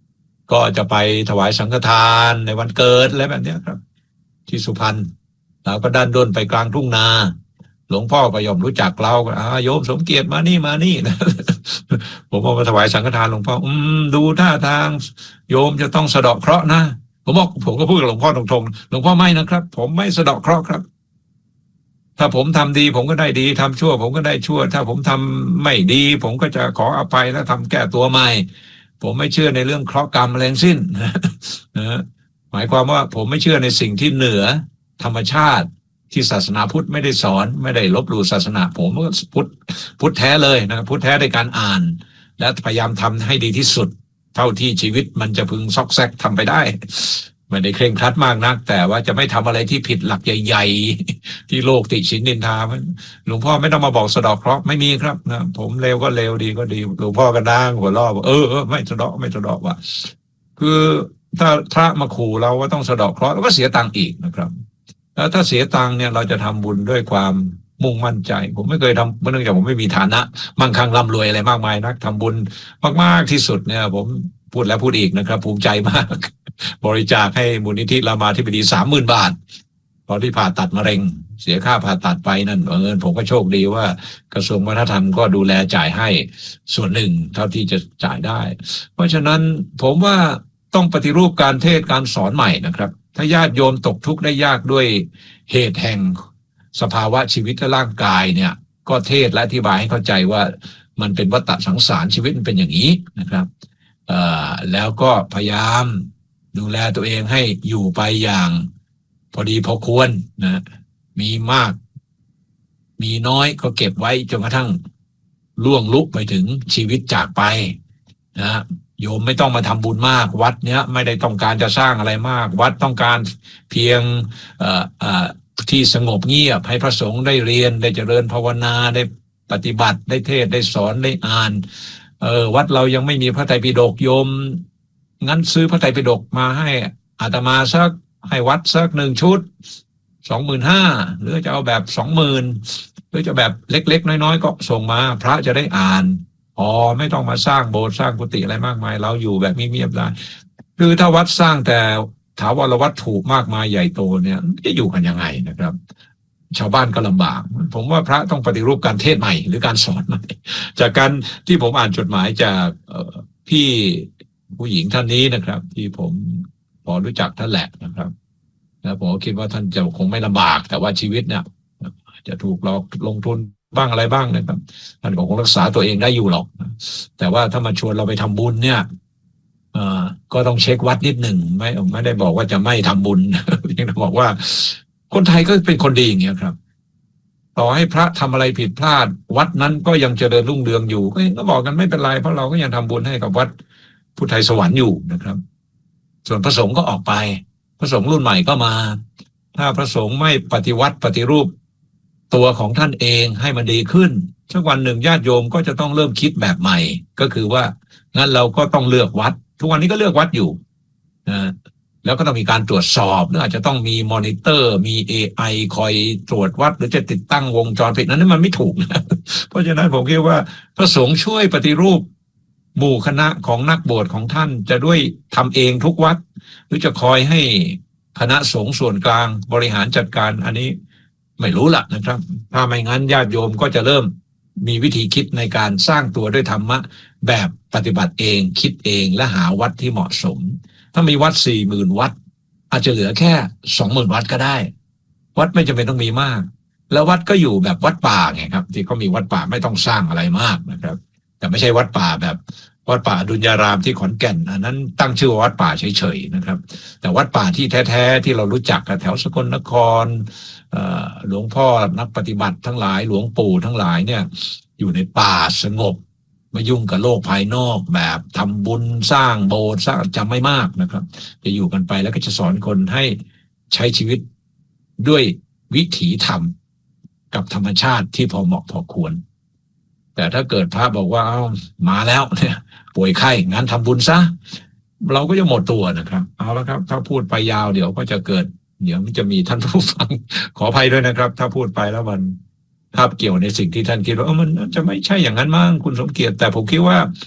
ก็จะไปถวายสังฆทานในวันเกิดอะไรแบบนี้ครับที่สุพรรณเราก็ดันด้นไปกลางทุ่งนาหลวงพ่อก็ยอมรู้จักเราอ่าโยมสมเกียรติมานี่มานี่นะ ผมเอามาถวายสังฆทานหลวงพ่ออืมดูท่าทางโยมจะต้องสะเดาะเคราะห์นะผมบอกผมก็พูดกับหลวงพ่อตรงๆหลวงพ่อไม่นะครับผมไม่สะเดาะเคราะห์ครับถ้าผมทำดีผมก็ได้ดีทำชั่วผมก็ได้ชั่วถ้าผมทำไม่ดีผมก็จะขออภัยและทำแก้ตัวใหม่ผมไม่เชื่อในเรื่องเคราะห์กรรมอะไรทั้งสิ้นนะหมายความว่าผมไม่เชื่อในสิ่งที่เหนือธรรมชาติที่ศาสนาพุทธไม่ได้สอนไม่ได้ลบหลู่ศาสนาผมก็พุทธพุทธแท้เลยนะครับพุทธแท้ในการอ่านและพยายามทำให้ดีที่สุดเท่าที่ชีวิตมันจะพึงซอกแซกทำไปได้ไม่ได้เคร่งครัดมากนักแต่ว่าจะไม่ทำอะไรที่ผิดหลักใหญ่ๆที่โลกติฉินนินทาหลวงพ่อไม่ต้องมาบอกสะเดาะเคราะห์ไม่มีครับนะผมเลวก็เลวดีก็ดีหลวงพ่อก็นั่งหัวเราะบอกเออเออไม่สะเดาะไม่สะเดาะว่ะคือถ้าพระมาขู่เราว่าต้องสะเดาะเคราะห์แล้วก็เสียตังค์อีกนะครับแล้วถ้าเสียตังค์เนี่ยเราจะทำบุญด้วยความมุ่งมั่นใจผมไม่เคยทำเนื่องจากผมไม่มีฐานะมั่งคั่งร่ำรวยอะไรมากมายนักทำบุญมากๆที่สุดเนี่ยผมพูดแล้วพูดอีกนะครับภูมิใจมากบริจาคให้มูลนิธิรามาธิบดีสามหมื่นบาทตอนที่ผ่าตัดมะเร็งเสียค่าผ่าตัดไปนั่นเงินผมก็โชคดีว่ากระทรวงวัฒนธรรมก็ดูแลจ่ายให้ส่วนหนึ่งเท่าที่จะจ่ายได้เพราะฉะนั้นผมว่าต้องปฏิรูปการเทศการสอนใหม่นะครับถ้าญาติโยมตกทุกข์ได้ยากด้วยเหตุแห่งสภาวะชีวิตและร่างกายเนี่ยก็เทศและอธิบายให้เข้าใจว่ามันเป็นวัฏสังสารชีวิตมันเป็นอย่างนี้นะครับเอ่อแล้วก็พยายามดูแลตัวเองให้อยู่ไปอย่างพอดีพอควรนะมีมากมีน้อยก็เก็บไว้จนกระทั่งล่วงลุกไปถึงชีวิตจากไปนะโยมไม่ต้องมาทำบุญมากวัดเนี้ยไม่ได้ต้องการจะสร้างอะไรมากวัดต้องการเพียงเอ่อเอ่อที่สงบเงียบให้พระสงฆ์ได้เรียนได้เจริญภาวนาได้ปฏิบัติได้เทศได้สอนได้อ่านเออวัดเรายังไม่มีพระไตรปิฎกโยมงั้นซื้อพระไตรปิฎกมาให้อาตมาสักให้วัดสักหนึ่งชุดสองหมื่นห้าหรือจะเอาแบบสองหมื่นหรือจะแบบเล็กๆน้อยๆก็ส่งมาพระจะได้อ่านอ๋อไม่ต้องมาสร้างโบสถ์สร้างกุฏิอะไรมากมายเราอยู่แบบเงียบๆได้คือถ้าวัดสร้างแต่ถาวรวัตถุมากมายใหญ่โตเนี่ยจะอยู่กันยังไงนะครับชาวบ้านก็ลำบากผมว่าพระต้องปฏิรูปการเทศใหม่หรือการสอนใหม่จากการที่ผมอ่านจดหมายจากพี่ผู้หญิงท่านนี้นะครับที่ผมพอรู้จักท่านแหละนะครับแล้วผมคิดว่าท่านจะคงไม่ลำบากแต่ว่าชีวิตเนี่ยจะถูกหลอกลงทุนบ้างอะไรบ้างนะครับท่านคงรักษาตัวเองได้อยู่หรอกแต่ว่าถ้ามาชวนเราไปทำบุญเนี่ยเอ่อก็ต้องเช็ควัดนิดหนึ่งไม่ไม่ได้บอกว่าจะไม่ทำบุญยังบอกว่าคนไทยก็เป็นคนดีอย่างเงี้ยครับต่อให้พระทำอะไรผิดพลาดวัดนั้นก็ยังเจริญรุ่งเรืองอยู่ก็บอกกันไม่เป็นไรเพราะเราก็ยังทำบุญให้กับวัดพุทธไทยสวรรค์อยู่นะครับส่วนพระสงฆ์ก็ออกไปพระสงฆ์รุ่นใหม่ก็มาถ้าพระสงฆ์ไม่ปฏิวัติปฏิรูปตัวของท่านเองให้มันดีขึ้นสักวันหนึ่งญาติโยมก็จะต้องเริ่มคิดแบบใหม่ก็คือว่างั้นเราก็ต้องเลือกวัดทุกวันนี้ก็เลือกวัดอยู่นะแล้วก็ต้องมีการตรวจสอบหรืออาจจะต้องมีมอนิเตอร์มี เอ ไอ คอยตรวจวัดหรือจะติดตั้งวงจรปิดนั้นมันไม่ถูกนะเพราะฉะนั้นผมคิดว่าพระสงฆ์ช่วยปฏิรูปหมู่คณะของนักบวชของท่านจะด้วยทำเองทุกวัดหรือจะคอยให้คณะสงฆ์ส่วนกลางบริหารจัดการอันนี้ไม่รู้ล่ะนะครับถ้าไม่งั้นญาติโยมก็จะเริ่มมีวิธีคิดในการสร้างตัวด้วยธรรมะแบบปฏิบัติเองคิดเองและหาวัดที่เหมาะสมถ้ามีวัดสี่หมื่นวัดอาจจะเหลือแค่สองหมื่นวัดก็ได้วัดไม่จำเป็นต้องมีมากแล้ววัดก็อยู่แบบวัดป่าไงครับที่เขามีวัดป่าไม่ต้องสร้างอะไรมากนะครับแต่ไม่ใช่วัดป่าแบบวัดป่าดุลยารามที่ขอนแก่นอันนั้นตั้งชื่อว่าวัดป่าเฉยๆนะครับแต่วัดป่าที่แท้ๆที่เรารู้จักแถวสกลนครหลวงพ่อนักปฏิบัติทั้งหลายหลวงปู่ทั้งหลายเนี่ยอยู่ในป่าสงบไม่ยุ่งกับโลกภายนอกแบบทำบุญสร้างโบสถ์สร้างจะไม่มากนะครับจะอยู่กันไปแล้วก็จะสอนคนให้ใช้ชีวิตด้วยวิถีธรรมกับธรรมชาติที่พอเหมาะพอควรแต่ถ้าเกิดพระบอกว่าเอามาแล้วเนี่ยป่วยไข้งั้นทำบุญซะเราก็จะหมดตัวนะครับเอาละครับถ้าพูดไปยาวเดี๋ยวก็จะเกิดเดี๋ยวมันจะมีท่านผู้ฟังขออภัยด้วยนะครับถ้าพูดไปแล้วมันภาพเกี่ยวในสิ่งที่ท่านคิดว่าเออมันจะไม่ใช่อย่างนั้นมั้งคุณสมเกียรติแต่ผมคิดว่า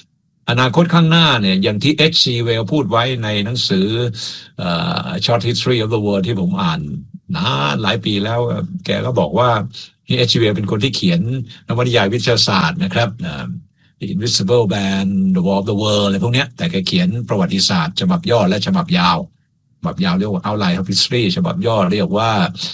อนาคตข้างหน้าเนี่ยอย่างที่ H G Wells พูดไว้ในหนังสือ uh, Short History of the World ที่ผมอ่านนานหลายปีแล้วแกก็บอกว่า H G Wells เป็นคนที่เขียนนวนิยายวิทยาศาสตร์นะครับ The Invisible Man The War of the World อะไรพวกนี้แต่แกเขียนประวัติศาสตร์ฉบับย่อและฉบับยาวฉบับยาวเรียกว่า Outline of History ฉบับย่อเรียกว่า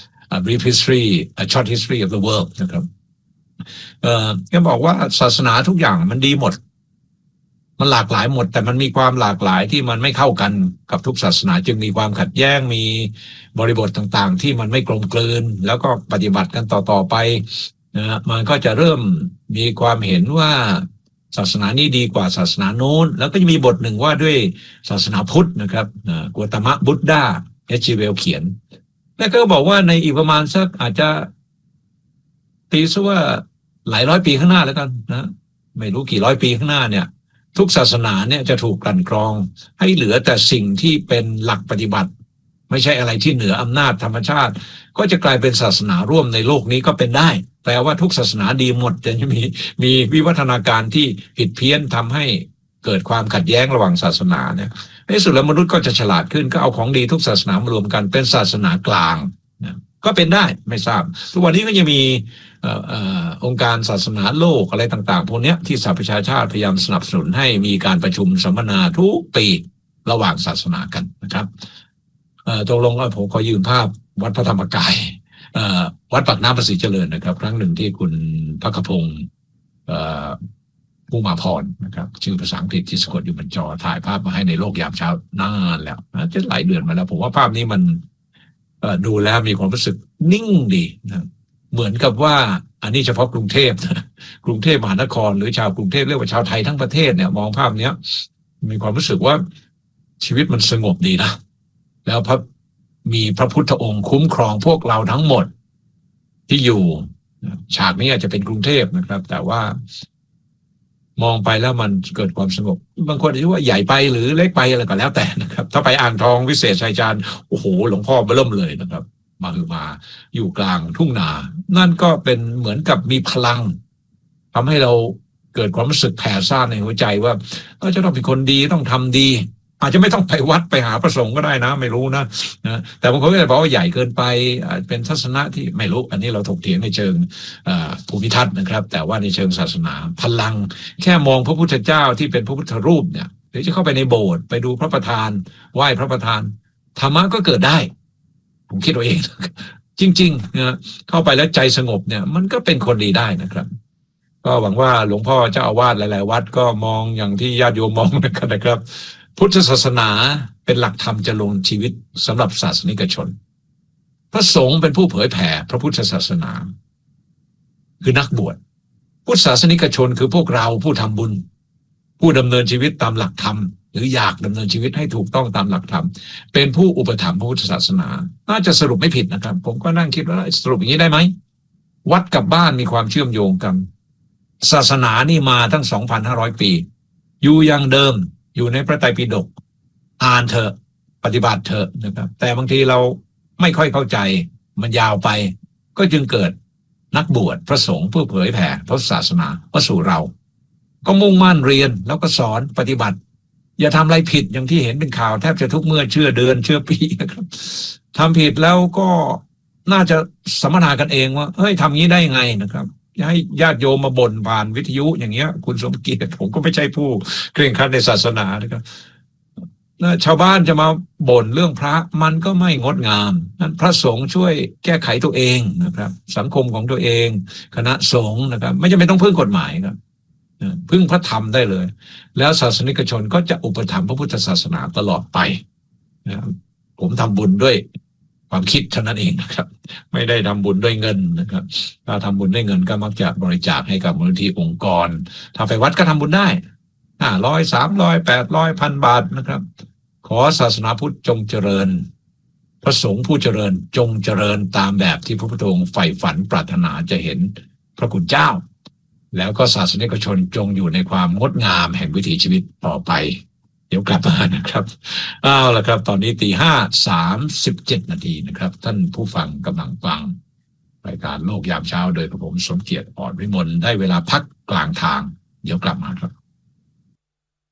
A Brief History A Short History of the World นะครับเอ่อแกบอกว่าศาสนาทุกอย่างมันดีหมดมันหลากหลายหมดแต่มันมีความหลากหลายที่มันไม่เข้ากันกับทุกศาสนาจึงมีความขัดแย้งมีบริบทต่างๆที่มันไม่กลมกลืนแล้วก็ปฏิบัติกันต่อๆไปนะมันก็จะเริ่มมีความเห็นว่าศาสนานี้ดีกว่าศาสนาโน้นแล้วก็จะมีบทหนึ่งว่าด้วยศาสนาพุทธนะครับกัวตามะบุตดาเอช จี เวลเขียนแล้วก็บอกว่าในอีกประมาณสักอาจจะตีซะว่าหลายร้อยปีข้างหน้าแล้วกันนะไม่รู้กี่ร้อยปีข้างหน้าเนี่ยทุกศาสนาเนี่ยจะถูกกลั่นกรองให้เหลือแต่สิ่งที่เป็นหลักปฏิบัติไม่ใช่อะไรที่เหนืออำนาจธรรมชาติก็จะกลายเป็นศาสนาร่วมในโลกนี้ก็เป็นได้แปลว่าทุกศาสนาดีหมดแต่จะมีมีวิวัฒนาการที่ผิดเพี้ยนทำให้เกิดความขัดแย้งระหว่างศาสนาเนี่ยในสุดแล้วมนุษย์ก็จะฉลาดขึ้นก็เอาของดีทุกศาสนามารวมกันเป็นศาสนากลางนะก็เป็นได้ไม่ทราบทุกวันนี้ก็ยังมีเอ่อเอ่อองค์การศาสนาโลกอะไรต่างๆพวกนี้ที่สหประชาชาติพยายามสนับสนุนให้มีการประชุมสัมมนาทุกปีระหว่างศาสนากันนะครับเอ่อตกลงว่าผมขอยืมภาพวัดพระธรรมกายเอ่อวัดปากน้ำภาษีเจริญนะครับครั้งหนึ่งที่คุณภัคพงศ์เอ่อผู้มาพรนะครับชื่อภาษาอังกฤษที่สะกดอยู่บนจอถ่ายภาพมาให้ในโลกยามเช้านานแล้วนะจะหลายเดือนมาแล้วผมว่าภาพนี้มันเอ่อดูแล้วมีความรู้สึกนิ่งดีนะเหมือนกับว่าอันนี้เฉพาะกรุงเทพนะกรุงเทพมหานครหรือชาวกรุงเทพเรียกว่าชาวไทยทั้งประเทศเนี่ยมองภาพเนี้ยมีความรู้สึกว่าชีวิตมันสงบดีนะแล้วพระมีพระพุทธองค์คุ้มครองพวกเราทั้งหมดที่อยู่ฉากนี้อาจจะเป็นกรุงเทพนะครับแต่ว่ามองไปแล้วมันเกิดความสงบบางคนคิดว่าใหญ่ไปหรือเล็กไปอะไรก็แล้วแต่นะครับถ้าไปอ่างทองวิเศษชัยชาญโอ้โหหลวงพ่อเบิ่มเลยนะครับมาคือมาอยู่กลางทุ่งนานั่นก็เป็นเหมือนกับมีพลังทำให้เราเกิดความรู้สึกแผ่ซ่านในหัวใจว่าก็จะต้องเป็นคนดีต้องทำดีอาจจะไม่ต้องไปวัดไปหาพระสงฆ์ก็ได้นะไม่รู้นะนะแต่บางคนก็จะบอกว่าใหญ่เกินไปอาจเป็นทัศนะที่ไม่รู้อันนี้เราถกเถียงในเชิงภูมิทัศน์นะครับแต่ว่าในเชิงศาสนาพลังแค่มองพระพุทธเจ้าที่เป็นพระพุทธรูปเนี่ยหรือจะเข้าไปในโบสถ์ไปดูพระประธานไหว้พระประธานธรรมะก็เกิดได้ผมคิดเอาเองจริงๆนะเข้าไปแล้วใจสงบเนี่ยมันก็เป็นคนดีได้นะครับก็หวังว่าหลวงพ่อเจ้าอาวาสหลายๆวัดก็มองอย่างที่ญาติโยมมองนะครับพุทธศาสนาเป็นหลักธรรมจะลงชีวิตสำหรับศาสนิกชนพระสงฆ์เป็นผู้เผยแผ่พระพุทธศาสนาคือนักบวชพุทธศาสนิกชนคือพวกเราผู้ทำบุญผู้ดำเนินชีวิตตามหลักธรรมหรืออยากดำเนินชีวิตให้ถูกต้องตามหลักธรรมเป็นผู้อุปถัมภ์พระพุทธศาสนาน่าจะสรุปไม่ผิดนะครับผมก็นั่งคิดว่าสรุปอย่างนี้ได้ไหมวัดกับบ้านมีความเชื่อมโยงกันศาสนานี่มาตั้ง สองพันห้าร้อย ปีอยู่อย่างเดิมอยู่ในพระไตรปิฎกอ่านเถอะปฏิบัติเถอะนะครับแต่บางทีเราไม่ค่อยเข้าใจมันยาวไปก็จึงเกิดนักบวชพระสงฆ์เพื่อเผยแผ่พระศาสนามาสู่เราก็มุ่งมั่นเรียนแล้วก็สอนปฏิบัติอย่าทำอะไรผิดอย่างที่เห็นเป็นข่าวแทบจะทุกเมื่อเชื่อเดือนเชื่อปีนะครับทำผิดแล้วก็น่าจะสัมมนากันเองว่าเฮ้ยทำงี้ได้ยังไงนะครับให้ญาติโยมมาบ่นผ่านวิทยุอย่างเงี้ยคุณสมเกียรติผมก็ไม่ใช่ผู้เคร่งครัดในศาสนานะครับชาวบ้านจะมาบ่นเรื่องพระมันก็ไม่งดงามนั้นพระสงฆ์ช่วยแก้ไขตัวเองนะครับสังคมของตัวเองคณะสงฆ์นะครับไม่จำเป็นต้องพึ่งกฎหมายครับพึ่งพระธรรมได้เลยแล้วศาสนิกชนก็จะอุปถัมภ์พระพุทธศาสนาตลอดไปนะครับผมทำบุญด้วยความคิดเท่านั้นเองนะครับไม่ได้ทำบุญด้วยเงินนะครับถ้าทำบุญด้วยเงินก็มักจะบริจาคให้กับมูลนิธิองค์กรถ้าไปวัดก็ทำบุญได้ห้าร้อยสามร้อยแปดร้อยพันบาทนะครับขอศาสนาพุทธจงเจริญพระสงฆ์ผู้เจริญจงเจริญตามแบบที่พระพุทธองค์ใฝ่ฝันปรารถนาจะเห็นพระคุณเจ้าแล้วก็ศาสนิกชนจงอยู่ในความงดงามแห่งวิถีชีวิตต่อไปเดี๋ยวกลับมานะครับเอาละครับตอนนี้ตีห้าสามสิบเจ็ดนาทีนะครับท่านผู้ฟังกำลังฟังรายการโลกยามเช้าโดยผมสมเกียรติอ่อนวิมลได้เวลาพักกลางทางเดี๋ยวกลับมาครับ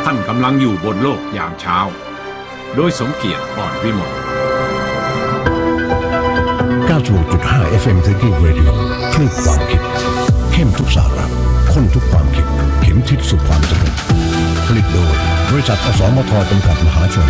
ท่านกำลังอยู่บนโลกยามเช้าโดยสมเกียรติอ่อนวิมลเก้าสิบหกจุดห้า เอฟ เอ็ม Thinking Radio คลื่นความคิดเข้มทุกสาระข้นทุกความคิดเข็มทิศสู่ความสำเร็จผลิตโดยบริษัทอสมทจำกัดมหาชน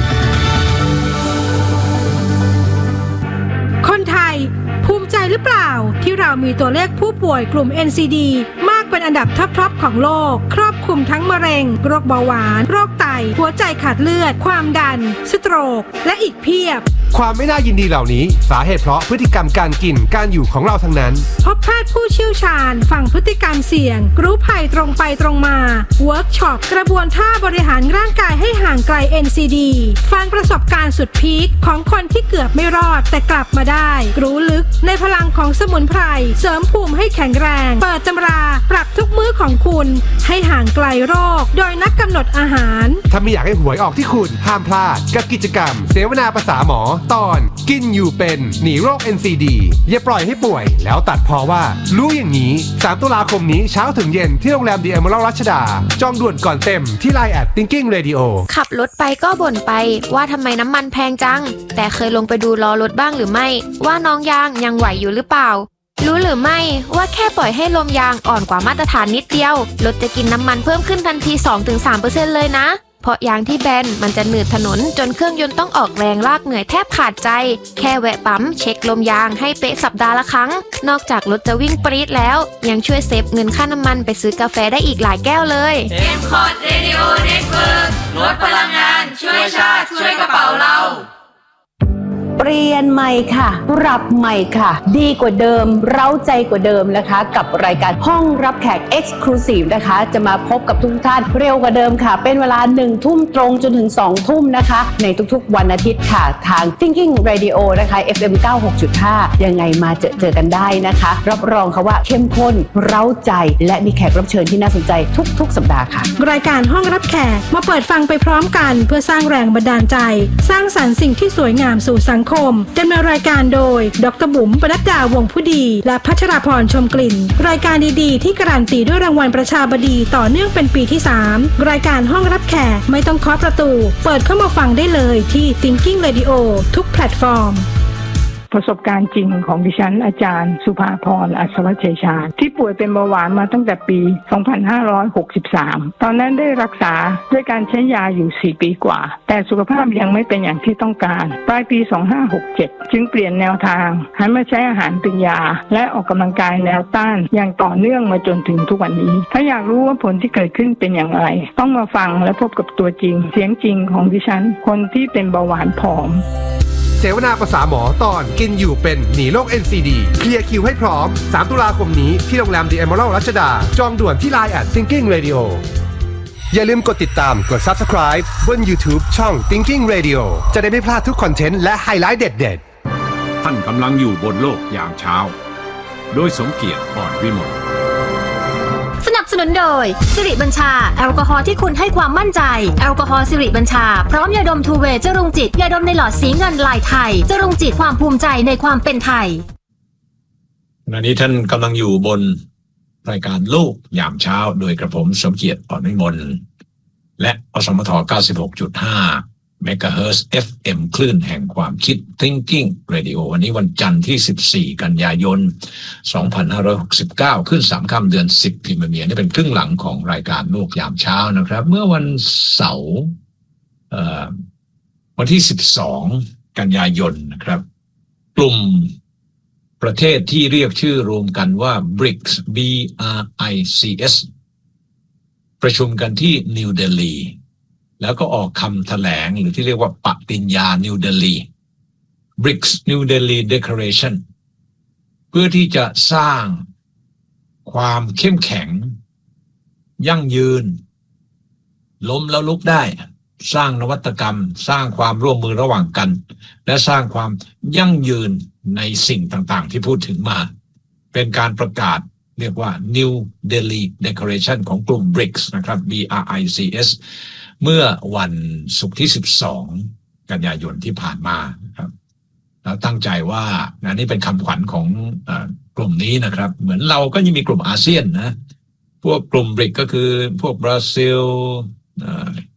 คนไทยภูมิใจหรือเปล่าที่เรามีตัวเลขผู้ป่วยกลุ่ม เอ็น ซี ดี มากเป็นอันดับท็อปๆของโลกครอบคลุมทั้งมะเร็งโรคเบาหวานโรคไตหัวใจขาดเลือดความดันสโตรกและอีกเพียบความไม่น่ายินดีเหล่านี้สาเหตุเพราะพฤติกรรมการกินการอยู่ของเราทั้งนั้นพบแพทย์ผู้เชี่ยวชาญฝั่งพฤติกรรมเสี่ยงรู้ภัยตรงไปตรงมาเวิร์กช็อปกระบวนท่าบริหารร่างกายให้ห่างไกล เอ็น ซี ดี ฟังประสบการณ์สุดพีคของคนที่เกือบไม่รอดแต่กลับมาได้รู้ลึกในพลังของสมุนไพรเสริมภูมิให้แข็งแรงเปิดตำราปรับทุกมื้อของคุณให้ห่างไกลโรคโดยนักกำหนดอาหารถ้าไม่อยากให้หวยออกที่คุณห้ามพลาดกับกิจกรรมเสวนาภาษาหมอตอนกินอยู่เป็นหนีโรค เอ็น ซี ดี อย่าปล่อยให้ป่วยแล้วตัดพอว่ารู้อย่างนี้สามตุลาคมนี้เช้าถึงเย็นที่โรงแรม The Emerald รัชดาจองด่วนก่อนเต็มที่ ไลน์ แอท Thinking Radio ขับรถไปก็บ่นไปว่าทำไมน้ำมันแพงจังแต่เคยลงไปดูล้อรถบ้างหรือไม่ว่าน้องยางยังไหวอยู่หรือเปล่ารู้หรือไม่ว่าแค่ปล่อยให้ลมยางอ่อนกว่ามาตรฐานนิดเดียวรถจะกินน้ำมันเพิ่มขึ้นทันที สองถึงสามเปอร์เซ็นต์ เลยนะเพราะยางที่แบนมันจะหนืดถนนจนเครื่องยนต์ต้องออกแรงลากเหนื่อยแทบขาดใจแค่แวะปั๊มเช็คลมยางให้เป๊ะสัปดาห์ละครั้งนอกจากรถจะวิ่งปรี๊ดแล้วยังช่วยเซฟเงินค่าน้ำมันไปซื้อกาแฟได้อีกหลายแก้วเลยเอ็มคอร์ดเรดิโอเน็ตเวิร์กลดพลังงานช่วยชาติช่วยกระเป๋าเราเปลี่ยนใหม่ค่ะปรับใหม่ค่ะดีกว่าเดิมเร้าใจกว่าเดิมนะคะกับรายการห้องรับแขก Exclusive นะคะจะมาพบกับทุกท่านเร็วกว่าเดิมค่ะเป็นเวลาหนึ่งทุ่มตรงจนถึงสองทุ่มนะคะในทุกๆวันอาทิตย์ค่ะทาง Thinking Radio นะคะ เอฟ เอ็ม เก้าสิบหกจุดห้า ยังไงมาเจอเจอกันได้นะคะรับรองค่ะว่าเข้มข้นเร้าใจและมีแขกรับเชิญที่น่าสนใจทุกๆสัปดาห์ค่ะรายการห้องรับแขกมาเปิดฟังไปพร้อมกันเพื่อสร้างแรงบันดาลใจสร้างสรรค์สิ่งที่สวยงามสู่สังคมดำเนินรายการโดยดร.บุ๋มปนัดดาวงผู้ดีและพัชราพรชมกลิ่นรายการดีๆที่การันตีด้วยรางวัลประชาบดีต่อเนื่องเป็นปีที่สามรายการห้องรับแขกไม่ต้องเคาะประตูเปิดเข้ามาฟังได้เลยที่ Thinking Radio ทุกแพลตฟอร์มประสบการณ์จริงของดิฉันอาจารย์สุภาพรอัศวชัยชาญที่ป่วยเป็นเบาหวานมาตั้งแต่ปีสองพันห้าร้อยหกสิบสามตอนนั้นได้รักษาด้วยการใช้ยาอยู่สี่ปีกว่าแต่สุขภาพยังไม่เป็นอย่างที่ต้องการปลายปีสองพันห้าร้อยหกสิบเจ็ดจึงเปลี่ยนแนวทางหันมาใช้อาหารเป็นยาและออกกำลังกายแนวต้านอย่างต่อเนื่องมาจนถึงทุกวันนี้ถ้าอยากรู้ว่าผลที่เกิดขึ้นเป็นอย่างไรต้องมาฟังและพบกับตัวจริงเสียงจริงของดิฉันคนที่เป็นเบาหวานผอมเสวนาภาษาหมอตอนกินอยู่เป็นหนีโรค เอ็น ซี ดี เคลียร์คิวให้พร้อมสามตุลาคมนี้ที่โรงแรม The Emerald รัชดาจองด่วนที่ ไลน์ แอท Thinking Radio อย่าลืมกดติดตามกด Subscribe บน YouTube ช่อง Thinking Radio จะได้ไม่พลาดทุกคอนเทนต์และไฮไลท์เด็ดๆท่านกำลังอยู่บนโลกยามเช้าโดยสมเกียรติอ่อนวิมลสนับสนุนโดยสิริบัญชาแอลกอฮอล์ที่คุณให้ความมั่นใจแอลกอฮอล์สิริบัญชาพร้อมยาดมทูเวย์จรุงจิตยาดมในหลอดสีเงินลายไทยจรุงจิตความภูมิใจในความเป็นไทยขณะนี้ท่านกำลังอยู่บนรายการโลกยามเช้าโดยกระผมสมเกียรติอ่อนวิมลและอสมท เก้าสิบหกจุดห้า เมกะเฮิรตซ์ เอฟ เอ็ม คลื่นแห่งความคิด Thinking Radio วันนี้วันจันทร์ที่สิบสี่กันยายนสองพันห้าร้อยหกสิบเก้าขึ้นสามค่ำเดือนสิบพิมพ์เมียนี่เป็นครึ่งหลังของรายการโลกยามเช้านะครับเมื่อวันเสาร์เอ่อวันที่สิบสองกันยายนนะครับกลุ่มประเทศที่เรียกชื่อรวมกันว่า บริกส์ บี อาร์ ไอ ซี เอส ประชุมกันที่นิวเดลีแล้วก็ออกคำแถลงหรือที่เรียกว่าปฏิญญานิวเดลี บริกส์ New Delhi Declaration เพื่อที่จะสร้างความเข้มแข็งยั่งยืนล้มแล้วลุกได้สร้างนวัตกรรมสร้างความร่วมมือระหว่างกันและสร้างความยั่งยืนในสิ่งต่างๆที่พูดถึงมาเป็นการประกาศเรียกว่า New Delhi Declaration ของกลุ่ม บริกส์ นะครับ บี อาร์ ไอ ซี เอส เมื่อวันศุกร์ที่สิบสองกันยายนที่ผ่านมาครับแล้วตั้งใจว่านะนี่เป็นคำขวัญของเอ่อกลุ่มนี้นะครับเหมือนเราก็ยังมีกลุ่มอาเซียนนะพวกกลุ่ม บริก ก็คือพวกบราซิล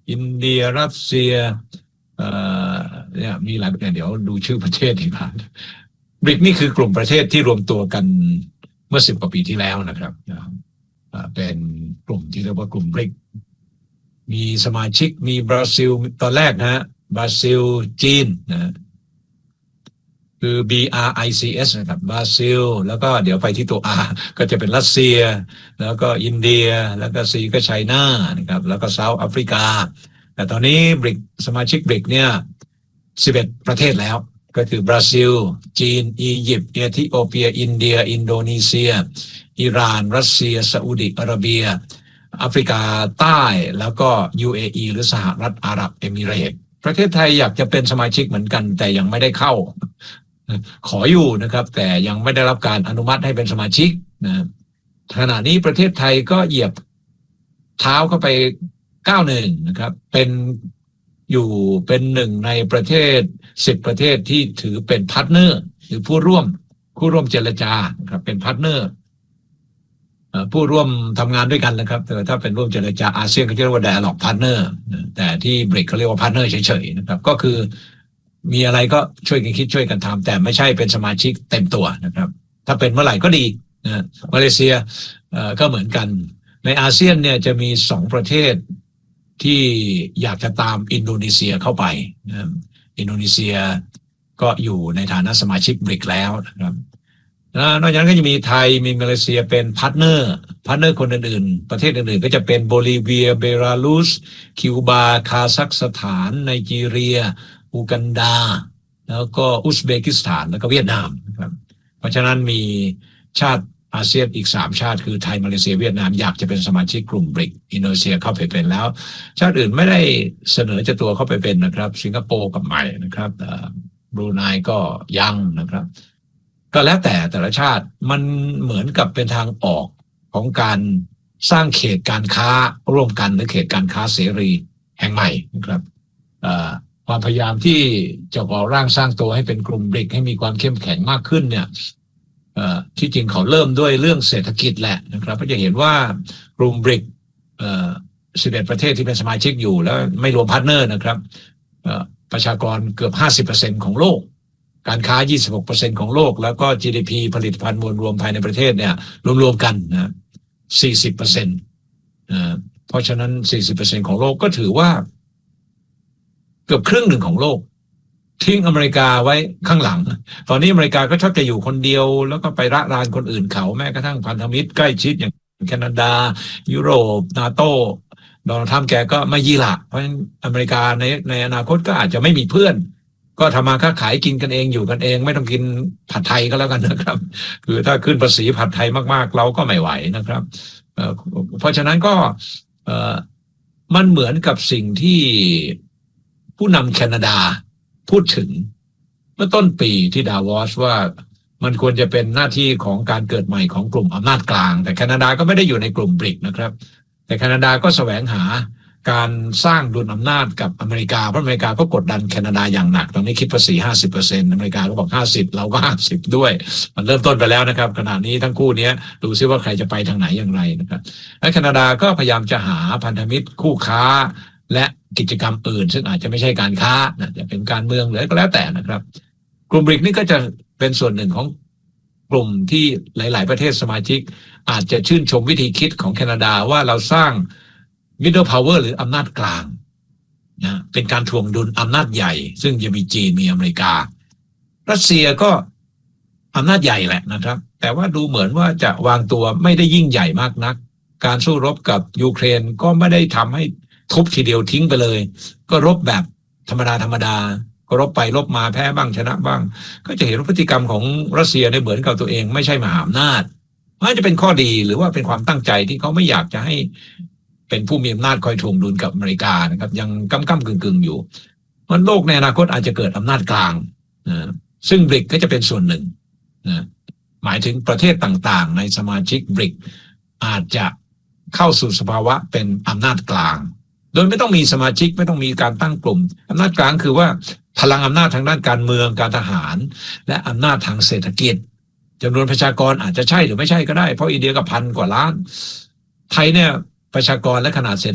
อินเดียรัสเซียเอ่อเนี่ยมีหลายประเทศเดี๋ยวดูชื่อประเทศอีกครับบริกนี่คือกลุ่มประเทศที่รวมตัวกันเมื่อสิบกว่าปีที่แล้วนะครับเป็นกลุ่มที่เรียกว่ากลุ่มบริกมีสมาชิกมีบราซิลตอนแรกนะฮะบราซิลจีนนะคือ B R I C S นะครับบราซิลแล้วก็เดี๋ยวไปที่ตัว R ก็จะเป็นรัสเซียแล้วก็อินเดียแล้วก็ C ก็ไชน่านะครับแล้วก็เซาท์แอฟริกาแต่ตอนนี้บริกสมาชิกบริกเนี่ยสิบเอ็ดประเทศแล้วก็คือบราซิลจีนอียิปต์เอธิโอเปียอินเดียอินโดนีเซียอิหร่านรัสเซียซาอุดิอาระเบียแอฟริกาใต้แล้วก็ ยู เอ อี หรือสหรัฐอาหรับเอมิเรตส์ประเทศไทยอยากจะเป็นสมาชิกเหมือนกันแต่ยังไม่ได้เข้าขออยู่นะครับแต่ยังไม่ได้รับการอนุมัติให้เป็นสมาชิกนะขณะนี้ประเทศไทยก็เหยียบเท้าเข้าไปก้าวหนึ่งนะครับเป็นอยู่เป็นหนึ่งในประเทศสิบประเทศที่ถือเป็นพาร์ทเนอร์หรือผู้ร่วมผู้ร่วมเจรจาครับเป็นพาร์ทเนอร์ผู้ร่วมทำงานด้วยกันนะครับแต่ถ้าเป็นร่วมเจรจาอาเซียนก็จะเรียกว่า Dialogue Partner แต่ที่บริกเขาเรียกว่า Partner เฉยๆนะครับก็คือมีอะไรก็ช่วยกันคิดช่วยกันทำแต่ไม่ใช่เป็นสมาชิกเต็มตัวนะครับถ้าเป็นเมื่อไหร่ก็ดีนะมาเลเซียก็เหมือนกันในอาเซียนเนี่ยจะมีสองประเทศที่อยากจะตามอินโดนีเซียเข้าไปนะอินโดนีเซียก็อยู่ในฐานะสมาชิกบริกแล้วนะครับนอกจากนั้นก็จะมีไทยมีมาเลเซียเป็นพาร์ทเนอร์พาร์ทเนอร์คนอื่นๆประเทศอื่นๆก็จะเป็นโบลิเวียเบลารุสคิวบาคาซัคสถานไนจีเรียอูกันดาแล้วก็อุซเบกิสถานแล้วก็เวียดนามนะครับเพราะฉะนั้นมีชาติอาเซียนอีกสามชาติคือไทยมาเลเซียเวียดนามอยากจะเป็นสมาชิกกลุ่มบริกอินโดนีเซียเข้าไปเป็นแล้วชาติอื่นไม่ได้เสนอจะตัวเข้าไปเป็นนะครับสิงคโปร์กับใหม่นะครับบรูไนก็ยังนะครับก็แล้วแต่แต่ละชาติมันเหมือนกับเป็นทางออกของการสร้างเขตการค้าร่วมกันหรือเขตการค้าเสรีแห่งใหม่นะครับความพยายามที่จะก่อร่างสร้างตัวให้เป็นกลุ่มบริกให้มีความเข้มแข็งมากขึ้นเนี่ยที่จริงเขาเริ่มด้วยเรื่องเศรษฐกิจแหละนะครับก็จะเห็นว่ากลุ่มบริกสิบเอ็ดประเทศที่เป็นสมาชิกอยู่แล้วไม่รวมพาร์ทเนอร์นะครับประชากรเกือบ ห้าสิบเปอร์เซ็นต์ ของโลกการค้า ยี่สิบหกเปอร์เซ็นต์ ของโลกแล้วก็ จี ดี พี ผลิตภัณฑ์มวลรวมภายในประเทศเนี่ยรวมๆกันนะ สี่สิบเปอร์เซ็นต์ นะเพราะฉะนั้น สี่สิบเปอร์เซ็นต์ ของโลกก็ถือว่าเกือบครึ่งหนึ่งของโลกทิ้งอเมริกาไว้ข้างหลังตอนนี้อเมริกาก็ชอบจะอยู่คนเดียวแล้วก็ไประรานคนอื่นเขาแม้กระทั่งพันธมิตรใกล้ชิดอย่างแคนาดายุโรปนาโต้โดนัลด์ทรัมป์แกก็ไม่ยี่หละเพราะฉะนั้นอเมริกาในในอนาคตก็อาจจะไม่มีเพื่อนก็ทำมาค้าขายกินกันเองอยู่กันเองไม่ต้องกินผัดไทยก็แล้วกันนะครับคือถ้าขึ้นภาษีผัดไทยมากๆเราก็ไม่ไหวนะครับเอ่อเพราะฉะนั้นก็เอ่อมันเหมือนกับสิ่งที่ผู้นำแคนาดาพูดถึงเมื่อต้นปีที่ดาวอสว่ามันควรจะเป็นหน้าที่ของการเกิดใหม่ของกลุ่มอำนาจกลางแต่แคนาดาก็ไม่ได้อยู่ในกลุ่มบริกนะครับแต่แคนาดาก็แสวงหาการสร้างดุลอำนาจกับอเมริกาเพราะอเมริกาก็กดดันแคนาดาอย่างหนักตอนนี้คิดภาษี ห้าสิบเปอร์เซ็นต์ อเมริกาก็บอกห้าสิบเราก็ห้าสิบด้วยมันเริ่มต้นไปแล้วนะครับขณะนี้ทั้งคู่นี้ดูซิว่าใครจะไปทางไหนอย่างไรนะครับและแคนาดาก็พยายามจะหาพันธมิตรคู่ค้าและกิจกรรมอื่นซึ่งอาจจะไม่ใช่การค้านะจะเป็นการเมืองหรือก็แล้วแต่นะครับกลุ่มบริกนี่ก็จะเป็นส่วนหนึ่งของกลุ่มที่หลายๆประเทศสมาชิกอาจจะชื่นชมวิธีคิดของแคนาดาว่าเราสร้าง middle power หรืออำนาจกลางนะเป็นการทวงดุลอำนาจใหญ่ซึ่งจะมีจีนมีอเมริการัสเซียก็อำนาจใหญ่แหละนะครับแต่ว่าดูเหมือนว่าจะวางตัวไม่ได้ยิ่งใหญ่มากนักการสู้รบกับยูเครนก็ไม่ได้ทำให้ทุบทีเดียวทิ้งไปเลยก็รบแบบธรรมดาธรรมดาก็รบไปรบมาแพ้บ้างชนะบ้างก็จะเห็นว่าพฤติกรรมของรัสเซียในเหมือนกับตัวเองไม่ใช่มหาอำนาจมันจะเป็นข้อดีหรือว่าเป็นความตั้งใจที่เขาไม่อยากจะให้เป็นผู้มีอำนาจคอยทวงดุลกับอเมริกานะครับยังก้ำก้ำกึ่งกึ่งอยู่มันโลกในอนาคตอาจจะเกิดอำนาจกลางนะซึ่งบริกก็จะเป็นส่วนหนึ่งนะหมายถึงประเทศต่างๆในสมาชิกบริกอาจจะเข้าสู่สภาวะเป็นอำนาจกลางโดยไม่ต้องมีสมาชิกไม่ต้องมีการตั้งกลุ่มอำนาจกลางคือว่าพลังอำนาจทางด้านการเมืองการทหารและอำนาจทางเศรษฐกิจจำนวนประชากรอาจจะใช่หรือไม่ใช่ก็ได้เพราะอินเดียก็พันกว่าล้านไทยเนี่ยประชากรและขนาดเศรษฐกิจ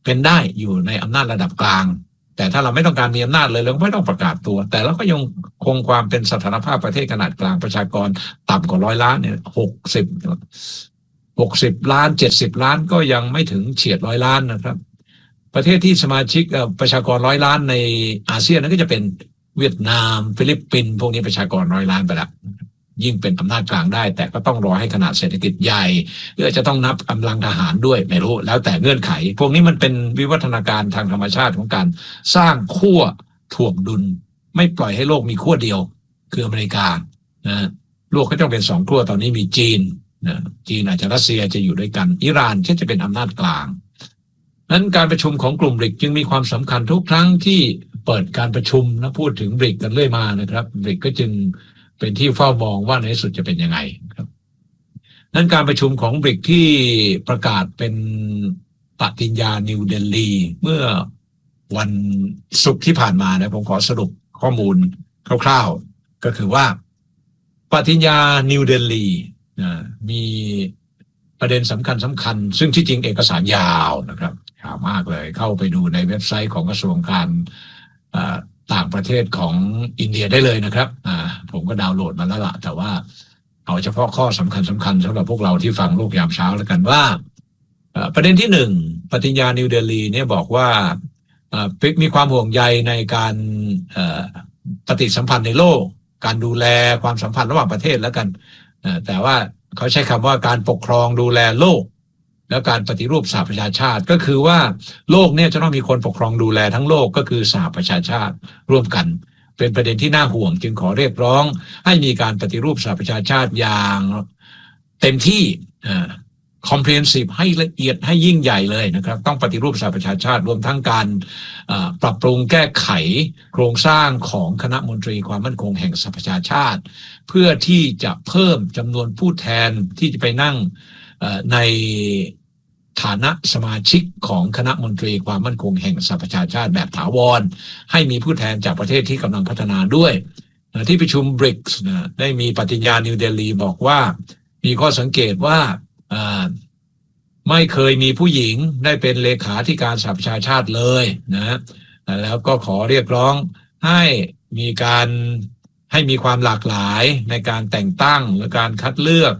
เป็นได้อยู่ในอำนาจระดับกลางแต่ถ้าเราไม่ต้องการมีอำนาจเลยเราไม่ต้องประกาศตัวแต่เราก็ยังคงความเป็นสถานภาพประเทศขนาดกลางประชากรต่ำกว่าร้อยล้านเนี่ยหกสิบหกสิบล้านเจ็ดสิบล้านก็ยังไม่ถึงเฉียดร้อยล้านนะครับประเทศที่สมาชิกประชากรร้อยล้านในอาเซียนนั้นก็จะเป็นเวียดนามฟิลิปปินส์พวกนี้ประชากรร้อยล้านไปแล้วยิ่งเป็นอำนาจกลางได้แต่ก็ต้องรอให้ขนาดเศรษฐกิจใหญ่หรือจะต้องนับกำลังทหารด้วยไม่รู้แล้วแต่เงื่อนไขพวกนี้มันเป็นวิวัฒนาการทางธรรมชาติของการสร้างขั้วถ่วงดุลไม่ปล่อยให้โลกมีขั้วเดียวคืออเมริกานะโลกก็ต้องเป็นสองขั้วตอนนี้มีจีนนะจีนอาจจะรัสเซียจะอยู่ด้วยกันอิหร่านที่จะเป็นอำนาจกลางนั้นการประชุมของกลุ่มบริกจึงมีความสำคัญทุกครั้งที่เปิดการประชุมนะพูดถึงบริกกันเรื่อยมานะครับบริกก็จึงเป็นที่เฝ้ามองว่าในที่สุดจะเป็นยังไงครับนั้นการประชุมของบริกที่ประกาศเป็นปฏิญญานิวเดลีเมื่อวันศุกร์ที่ผ่านมานะผมขอสรุปข้อมูลคร่าวๆก็คือว่าปฏิญญานิวเดลีนะมีประเด็นสำคัญสำคัญซึ่งที่จริงเอกสารยาวนะครับยาวมากเลยเข้าไปดูในเว็บไซต์ของกระทรวงการต่างประเทศของอินเดียได้เลยนะครับอ่าผมก็ดาวน์โหลดมาแล้วล่ะแต่ว่าเอาเฉพาะข้อสำคัญสำคัญสำหรับพวกเราที่ฟังโลกยามเช้าแล้วกันว่าประเด็นที่หนึ่งปฏิญญานิวเดลีเนี่ยบอกว่ามีความห่วงใยในการปฏิสัมพันธ์ในโลกการดูแลความสัมพันธ์ระหว่างประเทศแล้วกันแต่ว่าเขาใช้คำว่าการปกครองดูแลโลกแล้วการปฏิรูปสหประชาชาติก็คือว่าโลกเนี่ยจะต้องมีคนปกครองดูแลทั้งโลกก็คือสหประชาชาติร่วมกันเป็นประเด็นที่น่าห่วงจึงขอเรียกร้องให้มีการปฏิรูปสหประชาชาติอย่างเต็มที่อ่า comprehensive ให้ละเอียดให้ยิ่งใหญ่เลยนะครับต้องปฏิรูปสหประชาชาติรวมทั้งการปรับปรุงแก้ไขโครงสร้างของคณะมนตรีความมั่นคงแห่งสหประชาชาติเพื่อที่จะเพิ่มจำนวนผู้แทนที่จะไปนั่งในฐานะสมาชิกของคณะมนตรีความมั่นคงแห่งสหประชาชาติแบบถาวรให้มีผู้แทนจากประเทศที่กำลังพัฒนาด้วยที่ประชุม บริกส์ ได้มีปฏิญญานิวเดลีบอกว่ามีข้อสังเกตว่าไม่เคยมีผู้หญิงได้เป็นเลขาธิการสหประชาชาติเลยนะแล้วก็ขอเรียกร้องให้มีการให้มีความหลากหลายในการแต่งตั้งและการคัดเลือก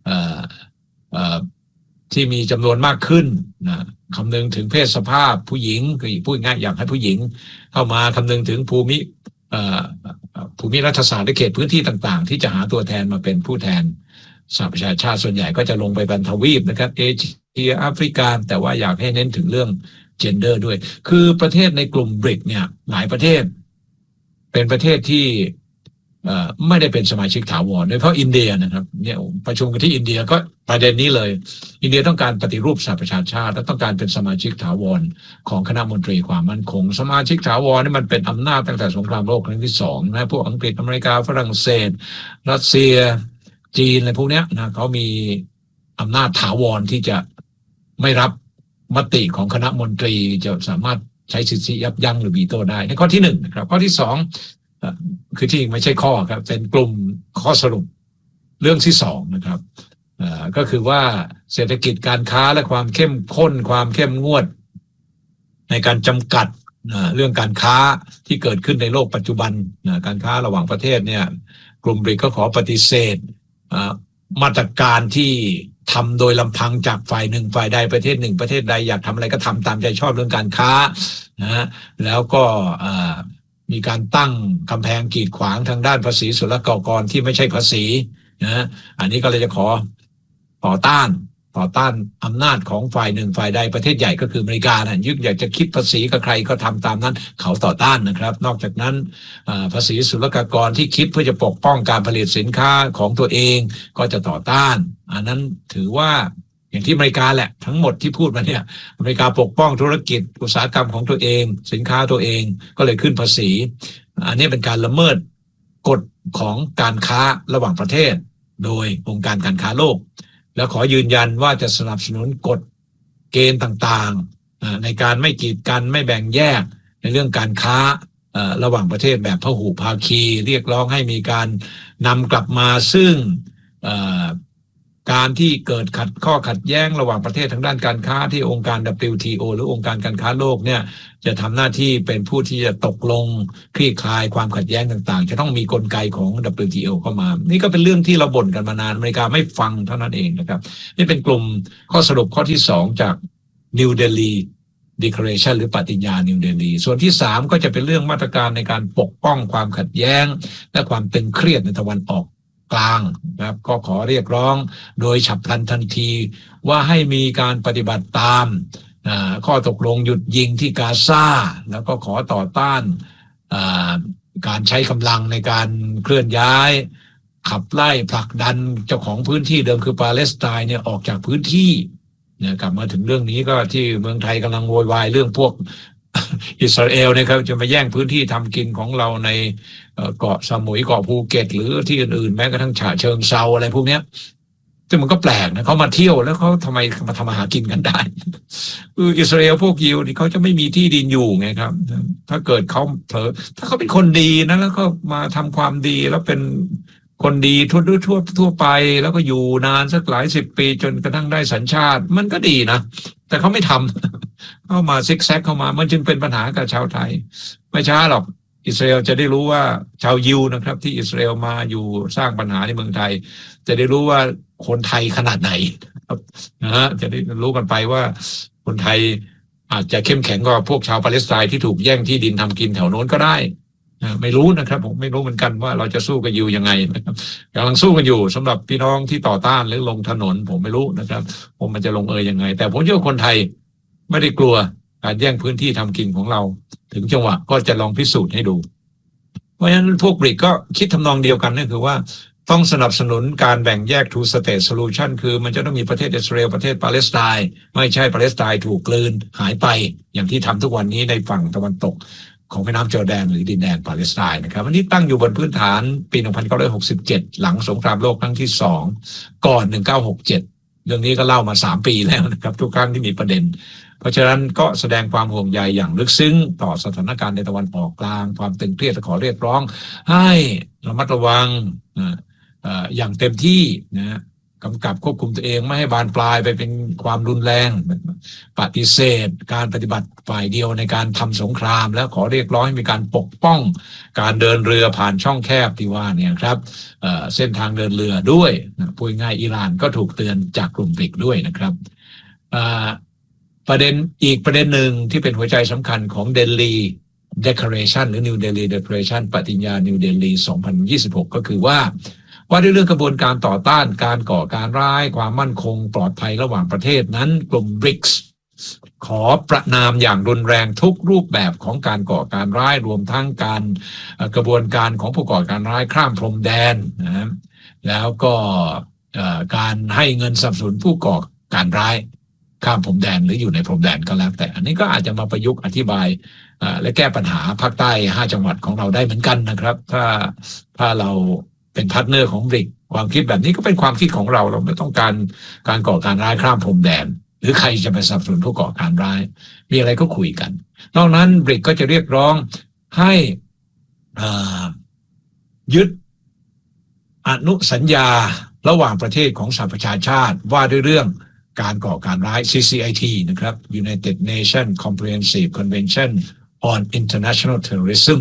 ที่มีจำนวนมากขึ้นนะคำนึงถึงเพศสภาพผู้หญิงคือพูดง่ายอยากให้ผู้หญิงเข้ามาคำนึงถึงภูมิภูมิรัฐศาสตร์และเขตพื้นที่ต่างๆที่จะหาตัวแทนมาเป็นผู้แทนสหประชาชาติส่วนใหญ่ก็จะลงไปบรรทวีปนะครับเอเชียแอฟริกาแต่ว่าอยากให้เน้นถึงเรื่องเจนเดอร์ด้วยคือประเทศในกลุ่มบริกเนี่ยหลายประเทศเป็นประเทศที่ไม่ได้เป็นสมาชิกถาวรโดยเฉพาะอินเดียนะครับเนี่ยประชุมกันที่อินเดียก็ประเด็นนี้เลยอินเดียต้องการปฏิรูปสหประชาชาติและต้องการเป็นสมาชิกถาวรของคณะมนตรีความมั่นคงสมาชิกถาวรนี่มันเป็นอำนาจตั้งแต่สงครามโลกครั้งที่สองนะพวกอังกฤษอเมริกาฝรั่งเศสรัสเซียจีนอะไรพวกนี้นะเขามีอำนาจถาวรที่จะไม่รับมติของคณะมนตรีจะสามารถใช้สิทธิยับยั้งหรือวีโต้ได้ในข้อที่หนึ่งนะครับข้อที่สองคือที่ไม่ใช่ข้อครับเป็นกลุ่มข้อสรุปเรื่องที่สองนะครับก็คือว่าเศรษฐกิจการค้าและความเข้มข้นความเข้มงวดในการจำกัดเรื่องการค้าที่เกิดขึ้นในโลกปัจจุบันการค้าระหว่างประเทศเนี่ยกลุ่มบริกก็ขอปฏิเสธมาตรการที่ทำโดยลำพังจากฝ่ายหนึ่งฝ่ายใดประเทศหนึ่งประเทศใดอยากทำอะไรก็ทำตามใจชอบเรื่องการค้านะแล้วก็มีการตั้งกำแพงกีดขวางทางด้านภาษีศุลกากรที่ไม่ใช่ภาษีนะอันนี้ก็เลยจะขอต่อต้านต่อต้านอำนาจของฝ่ายหนึ่งฝ่ายใดประเทศใหญ่ก็คืออเมริกานะยึดอยากจะคิดภาษีกับใครก็ทำตามนั้นเขาต่อต้านนะครับนอกจากนั้นภาษีศุลกากรที่คิดเพื่อจะปกป้องการผลิตสินค้าของตัวเองก็จะต่อต้านอันนั้นถือว่าอย่างที่อเมริกาแหละทั้งหมดที่พูดมาเนี่ยอเมริกาปกป้องธุรกิจอุตสาหกรรมของตัวเองสินค้าตัวเองก็เลยขึ้นภาษีอันนี้เป็นการละเมิดกฎของการค้าระหว่างประเทศโดยองค์การการค้าโลกแล้วขอยืนยันว่าจะสนับสนุนกฎเกณฑ์ต่างๆในการไม่กีดกันไม่แบ่งแยกในเรื่องการค้าระหว่างประเทศแบบพหุภาคีเรียกร้องให้มีการนำกลับมาซึ่งการที่เกิดขัดข้อขัดแย้งระหว่างประเทศทางด้านการค้าที่องค์การ ดับเบิลยู ที โอ หรือองค์การการค้าโลกเนี่ยจะทำหน้าที่เป็นผู้ที่จะตกลงคลี่คลายความขัดแย้งต่างๆจะต้องมีกลไกของ ดับเบิลยู ที โอ เข้ามานี่ก็เป็นเรื่องที่เราบ่นกันมานานอเมริกาไม่ฟังเท่านั้นเองนะครับนี่เป็นกลุ่มข้อสรุปข้อที่สองจาก New Delhi Declaration หรือปฏิญญา New Delhi ส่วนที่สามก็จะเป็นเรื่องมาตรการในการปกป้องความขัดแย้งและความตึงเครียดในตะวันออกกลางนะครับก็ขอเรียกร้องโดยฉับพลันทันทีว่าให้มีการปฏิบัติตามข้อตกลงหยุดยิงที่กาซาแล้วก็ขอต่อต้านการใช้กำลังในการเคลื่อนย้ายขับไล่ผลักดันเจ้าของพื้นที่เดิมคือปาเลสไตน์เนี่ยออกจากพื้นที่เนี่ยกลับมาถึงเรื่องนี้ก็ที่เมืองไทยกำลังโวยวายเรื่องพวก อิสราเอลนะครับจะมาแย่งพื้นที่ทำกินของเราในเกาะสมุยเกาะภูเก็ตหรือที่อื่นๆแม้กระทั่งฉะเชิงเซาอะไรพวกเนี้ยซึ่งมันก็แปลกนะเขามาเที่ยวแล้วเขาทำไมมาทำอาหารกินกันได้คืออิสราเอลพวกยิวนี่เขาจะไม่มีที่ดินอยู่ไงครับถ้าเกิดเขาเผลอถ้าเขาเป็นคนดีนะแล้วก็มาทำความดีแล้วเป็นคนดีทั่วทั่วทั่วไปแล้วก็อยู่นานสักหลายสิบปีจนกระทั่งได้สัญชาติมันก็ดีนะแต่เขาไม่ทำเข้ามาซิกแซกเข้ามามันจึงเป็นปัญหากับชาวไทยไม่ช้าหรอกอิสราเอลจะได้รู้ว่าชาวยิวนะครับที่อิสราเอลมาอยู่สร้างปัญหาในเมืองไทยจะได้รู้ว่าคนไทยขนาดไหนนะฮะจะได้รู้กันไปว่าคนไทยอาจจะเข้มแข็งกว่าพวกชาวปาเลสไตน์ที่ถูกแย่งที่ดินทำกินแถวโน้นก็ได้ไม่รู้นะครับผมไม่รู้เหมือนกันว่าเราจะสู้กับยิวยังไงนะครับกำลังสู้กันอยู่สำหรับพี่น้องที่ต่อต้านหรือลงถนนผมไม่รู้นะครับผมมันจะลงเอยยังไงแต่ผมเชื่อคนไทยไม่ได้กลัวการแย่งพื้นที่ทำกินของเราถึงจังหวะก็จะลองพิสูจน์ให้ดูเพราะฉะนั้นพวกบริกก็คิดทำนองเดียวกันนั่นคือว่าต้องสนับสนุนการแบ่งแยก two state solution คือมันจะต้องมีประเทศอิสราเอลประเทศปาเลสไตน์ไม่ใช่ปาเลสไตน์ถูกกลืนหายไปอย่างที่ทำทุกวันนี้ในฝั่งตะวันตกของแม่น้ำจอร์แดนหรือดินแดนปาเลสไตน์นะครับอันนี้ตั้งอยู่บนพื้นฐานปีหนึ่งพันเก้าร้อยหกสิบเจ็ดหลังสงครามโลกครั้งที่สองก่อนหนึ่งพันเก้าร้อยหกสิบเจ็ดเรื่องนี้ก็เล่ามาสามปีแล้วนะครับทุกครั้งที่มีประเด็นเพราะฉะนั้นก็แสดงความห่วงใยอย่างลึกซึ้งต่อสถานการณ์ในตะวันออกกลางความตึงเครียดขอเรียกร้องให้ระมัดระวังอย่างเต็มที่นะกำกับควบคุมตัวเองไม่ให้บานปลายไปเป็นความรุนแรงปฏิเสธการปฏิบัติฝ่ายเดียวในการทำสงครามและขอเรียกร้องให้มีการปกป้องการเดินเรือผ่านช่องแคบที่ว่าเนี่ยครับเอ่อเส้นทางเดินเรือด้วยพูดง่ายอิหร่านก็ถูกเตือนจากกลุ่มบริกด้วยนะครับประเด็นอีกประเด็นหนึ่งที่เป็นหัวใจสำคัญของ Delhi Declaration หรือ New Delhi Declaration ปฏิญญา New Delhi สองพันยี่สิบหกก็คือว่าว่าด้วยเรื่องกระบวนการต่อต้านการก่อการร้ายความมั่นคงปลอดภัยระหว่างประเทศนั้นกลุ่ม บริกส์ ขอประณามอย่างรุนแรงทุกรูปแบบของการก่อการร้ายรวมทั้งการกระบวนการของผู้ก่อการร้ายข้ามพรมแดนนะแล้วก็การให้เงินสนับสนุนผู้ก่อการร้ายข้ามพรมแดนหรืออยู่ในพรมแดนก็แล้วแต่อันนี้ก็อาจจะมาประยุกต์อธิบายและแก้ปัญหาภาคใต้ห้าจังหวัดของเราได้เหมือนกันนะครับถ้าถ้าเราเป็นพาร์ทเนอร์ของบริกความคิดแบบนี้ก็เป็นความคิดของเราเราไม่ต้องการการก่อการร้ายข้ามพรมแดนหรือใครจะไปสนับสนุนผู้ก่อการร้ายมีอะไรก็คุยกันนอกนั้นบริกก็จะเรียกร้องให้ยึดอนุสัญญาระหว่างประเทศของสหประชาชาติว่าด้วยเรื่องการก่อการร้าย ซี ซี ไอ ที นะครับ United Nations Comprehensive Convention on International Terrorism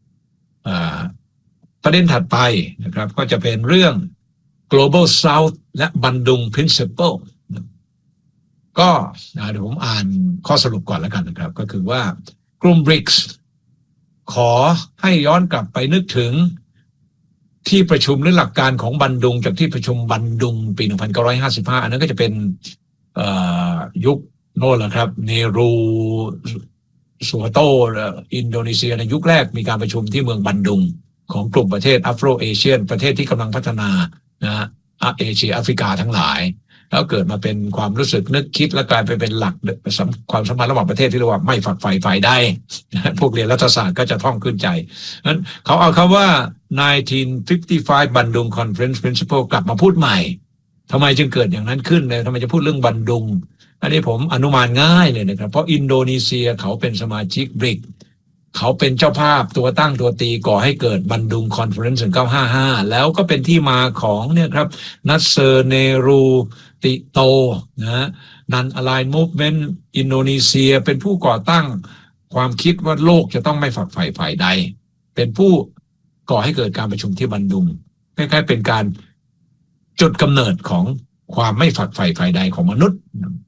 ประเด็นถัดไปนะครับก็จะเป็นเรื่อง Global South และ Bandung Principle ก็เดี๋ยวผมอ่านข้อสรุปก่อนแล้วกันนะครับก็คือว่ากลุ่ม บริกส์ ขอให้ย้อนกลับไปนึกถึงที่ประชุมหรือหลักการของบันดุงจากที่ประชุมบันดุงปีหนึ่งพันเก้าร้อยห้าสิบห้าอันนั้นก็จะเป็นยุคโน่นแหละครับเนรูสุฮาโตอินโดนีเซียในยุคแรกมีการประชุมที่เมืองบันดุงของกลุ่มประเทศแอฟโรเอเชียนประเทศที่กำลังพัฒนานะฮะเอเชียแอฟริกาทั้งหลายแล้วเกิดมาเป็นความรู้สึกนึกคิดและกลายไปเป็นหลักความสัมพันธ์ระหว่างประเทศที่เรียกว่าไม่ฝักใฝ่ฝ่ายใดพวกเรียนรัฐศาสตร์ก็จะท่องขึ้นใจนั้นเขาเอาคำว่าหนึ่งพันเก้าร้อยห้าสิบห้า บันดุง Conference Principle กลับมาพูดใหม่ทำไมจึงเกิดอย่างนั้นขึ้นเลยทำไมจะพูดเรื่องบันดุงอันนี้ผมอนุมานง่ายเลยนะครับเพราะอินโดนีเซียเขาเป็นสมาชิกบริกเขาเป็นเจ้าภาพตัวตั้งตัวตีก่อให้เกิดบันดุงคอนเฟอเรนซ์หนึ่งเก้าห้าห้าแล้วก็เป็นที่มาของเนี่ยครับนัสเซอร์เนรูติโตนะนันอะไลน์มูฟเมนต์อินโดนีเซียเป็นผู้ก่อตั้งความคิดว่าโลกจะต้องไม่ฝักใฝ่ฝ่ายใดเป็นผู้ก่อให้เกิดการประชุมที่บันดุงคล้ายๆเป็นการจุดกำเนิดของความไม่ฝักใฝ่ฝ่ายใดของมนุษย์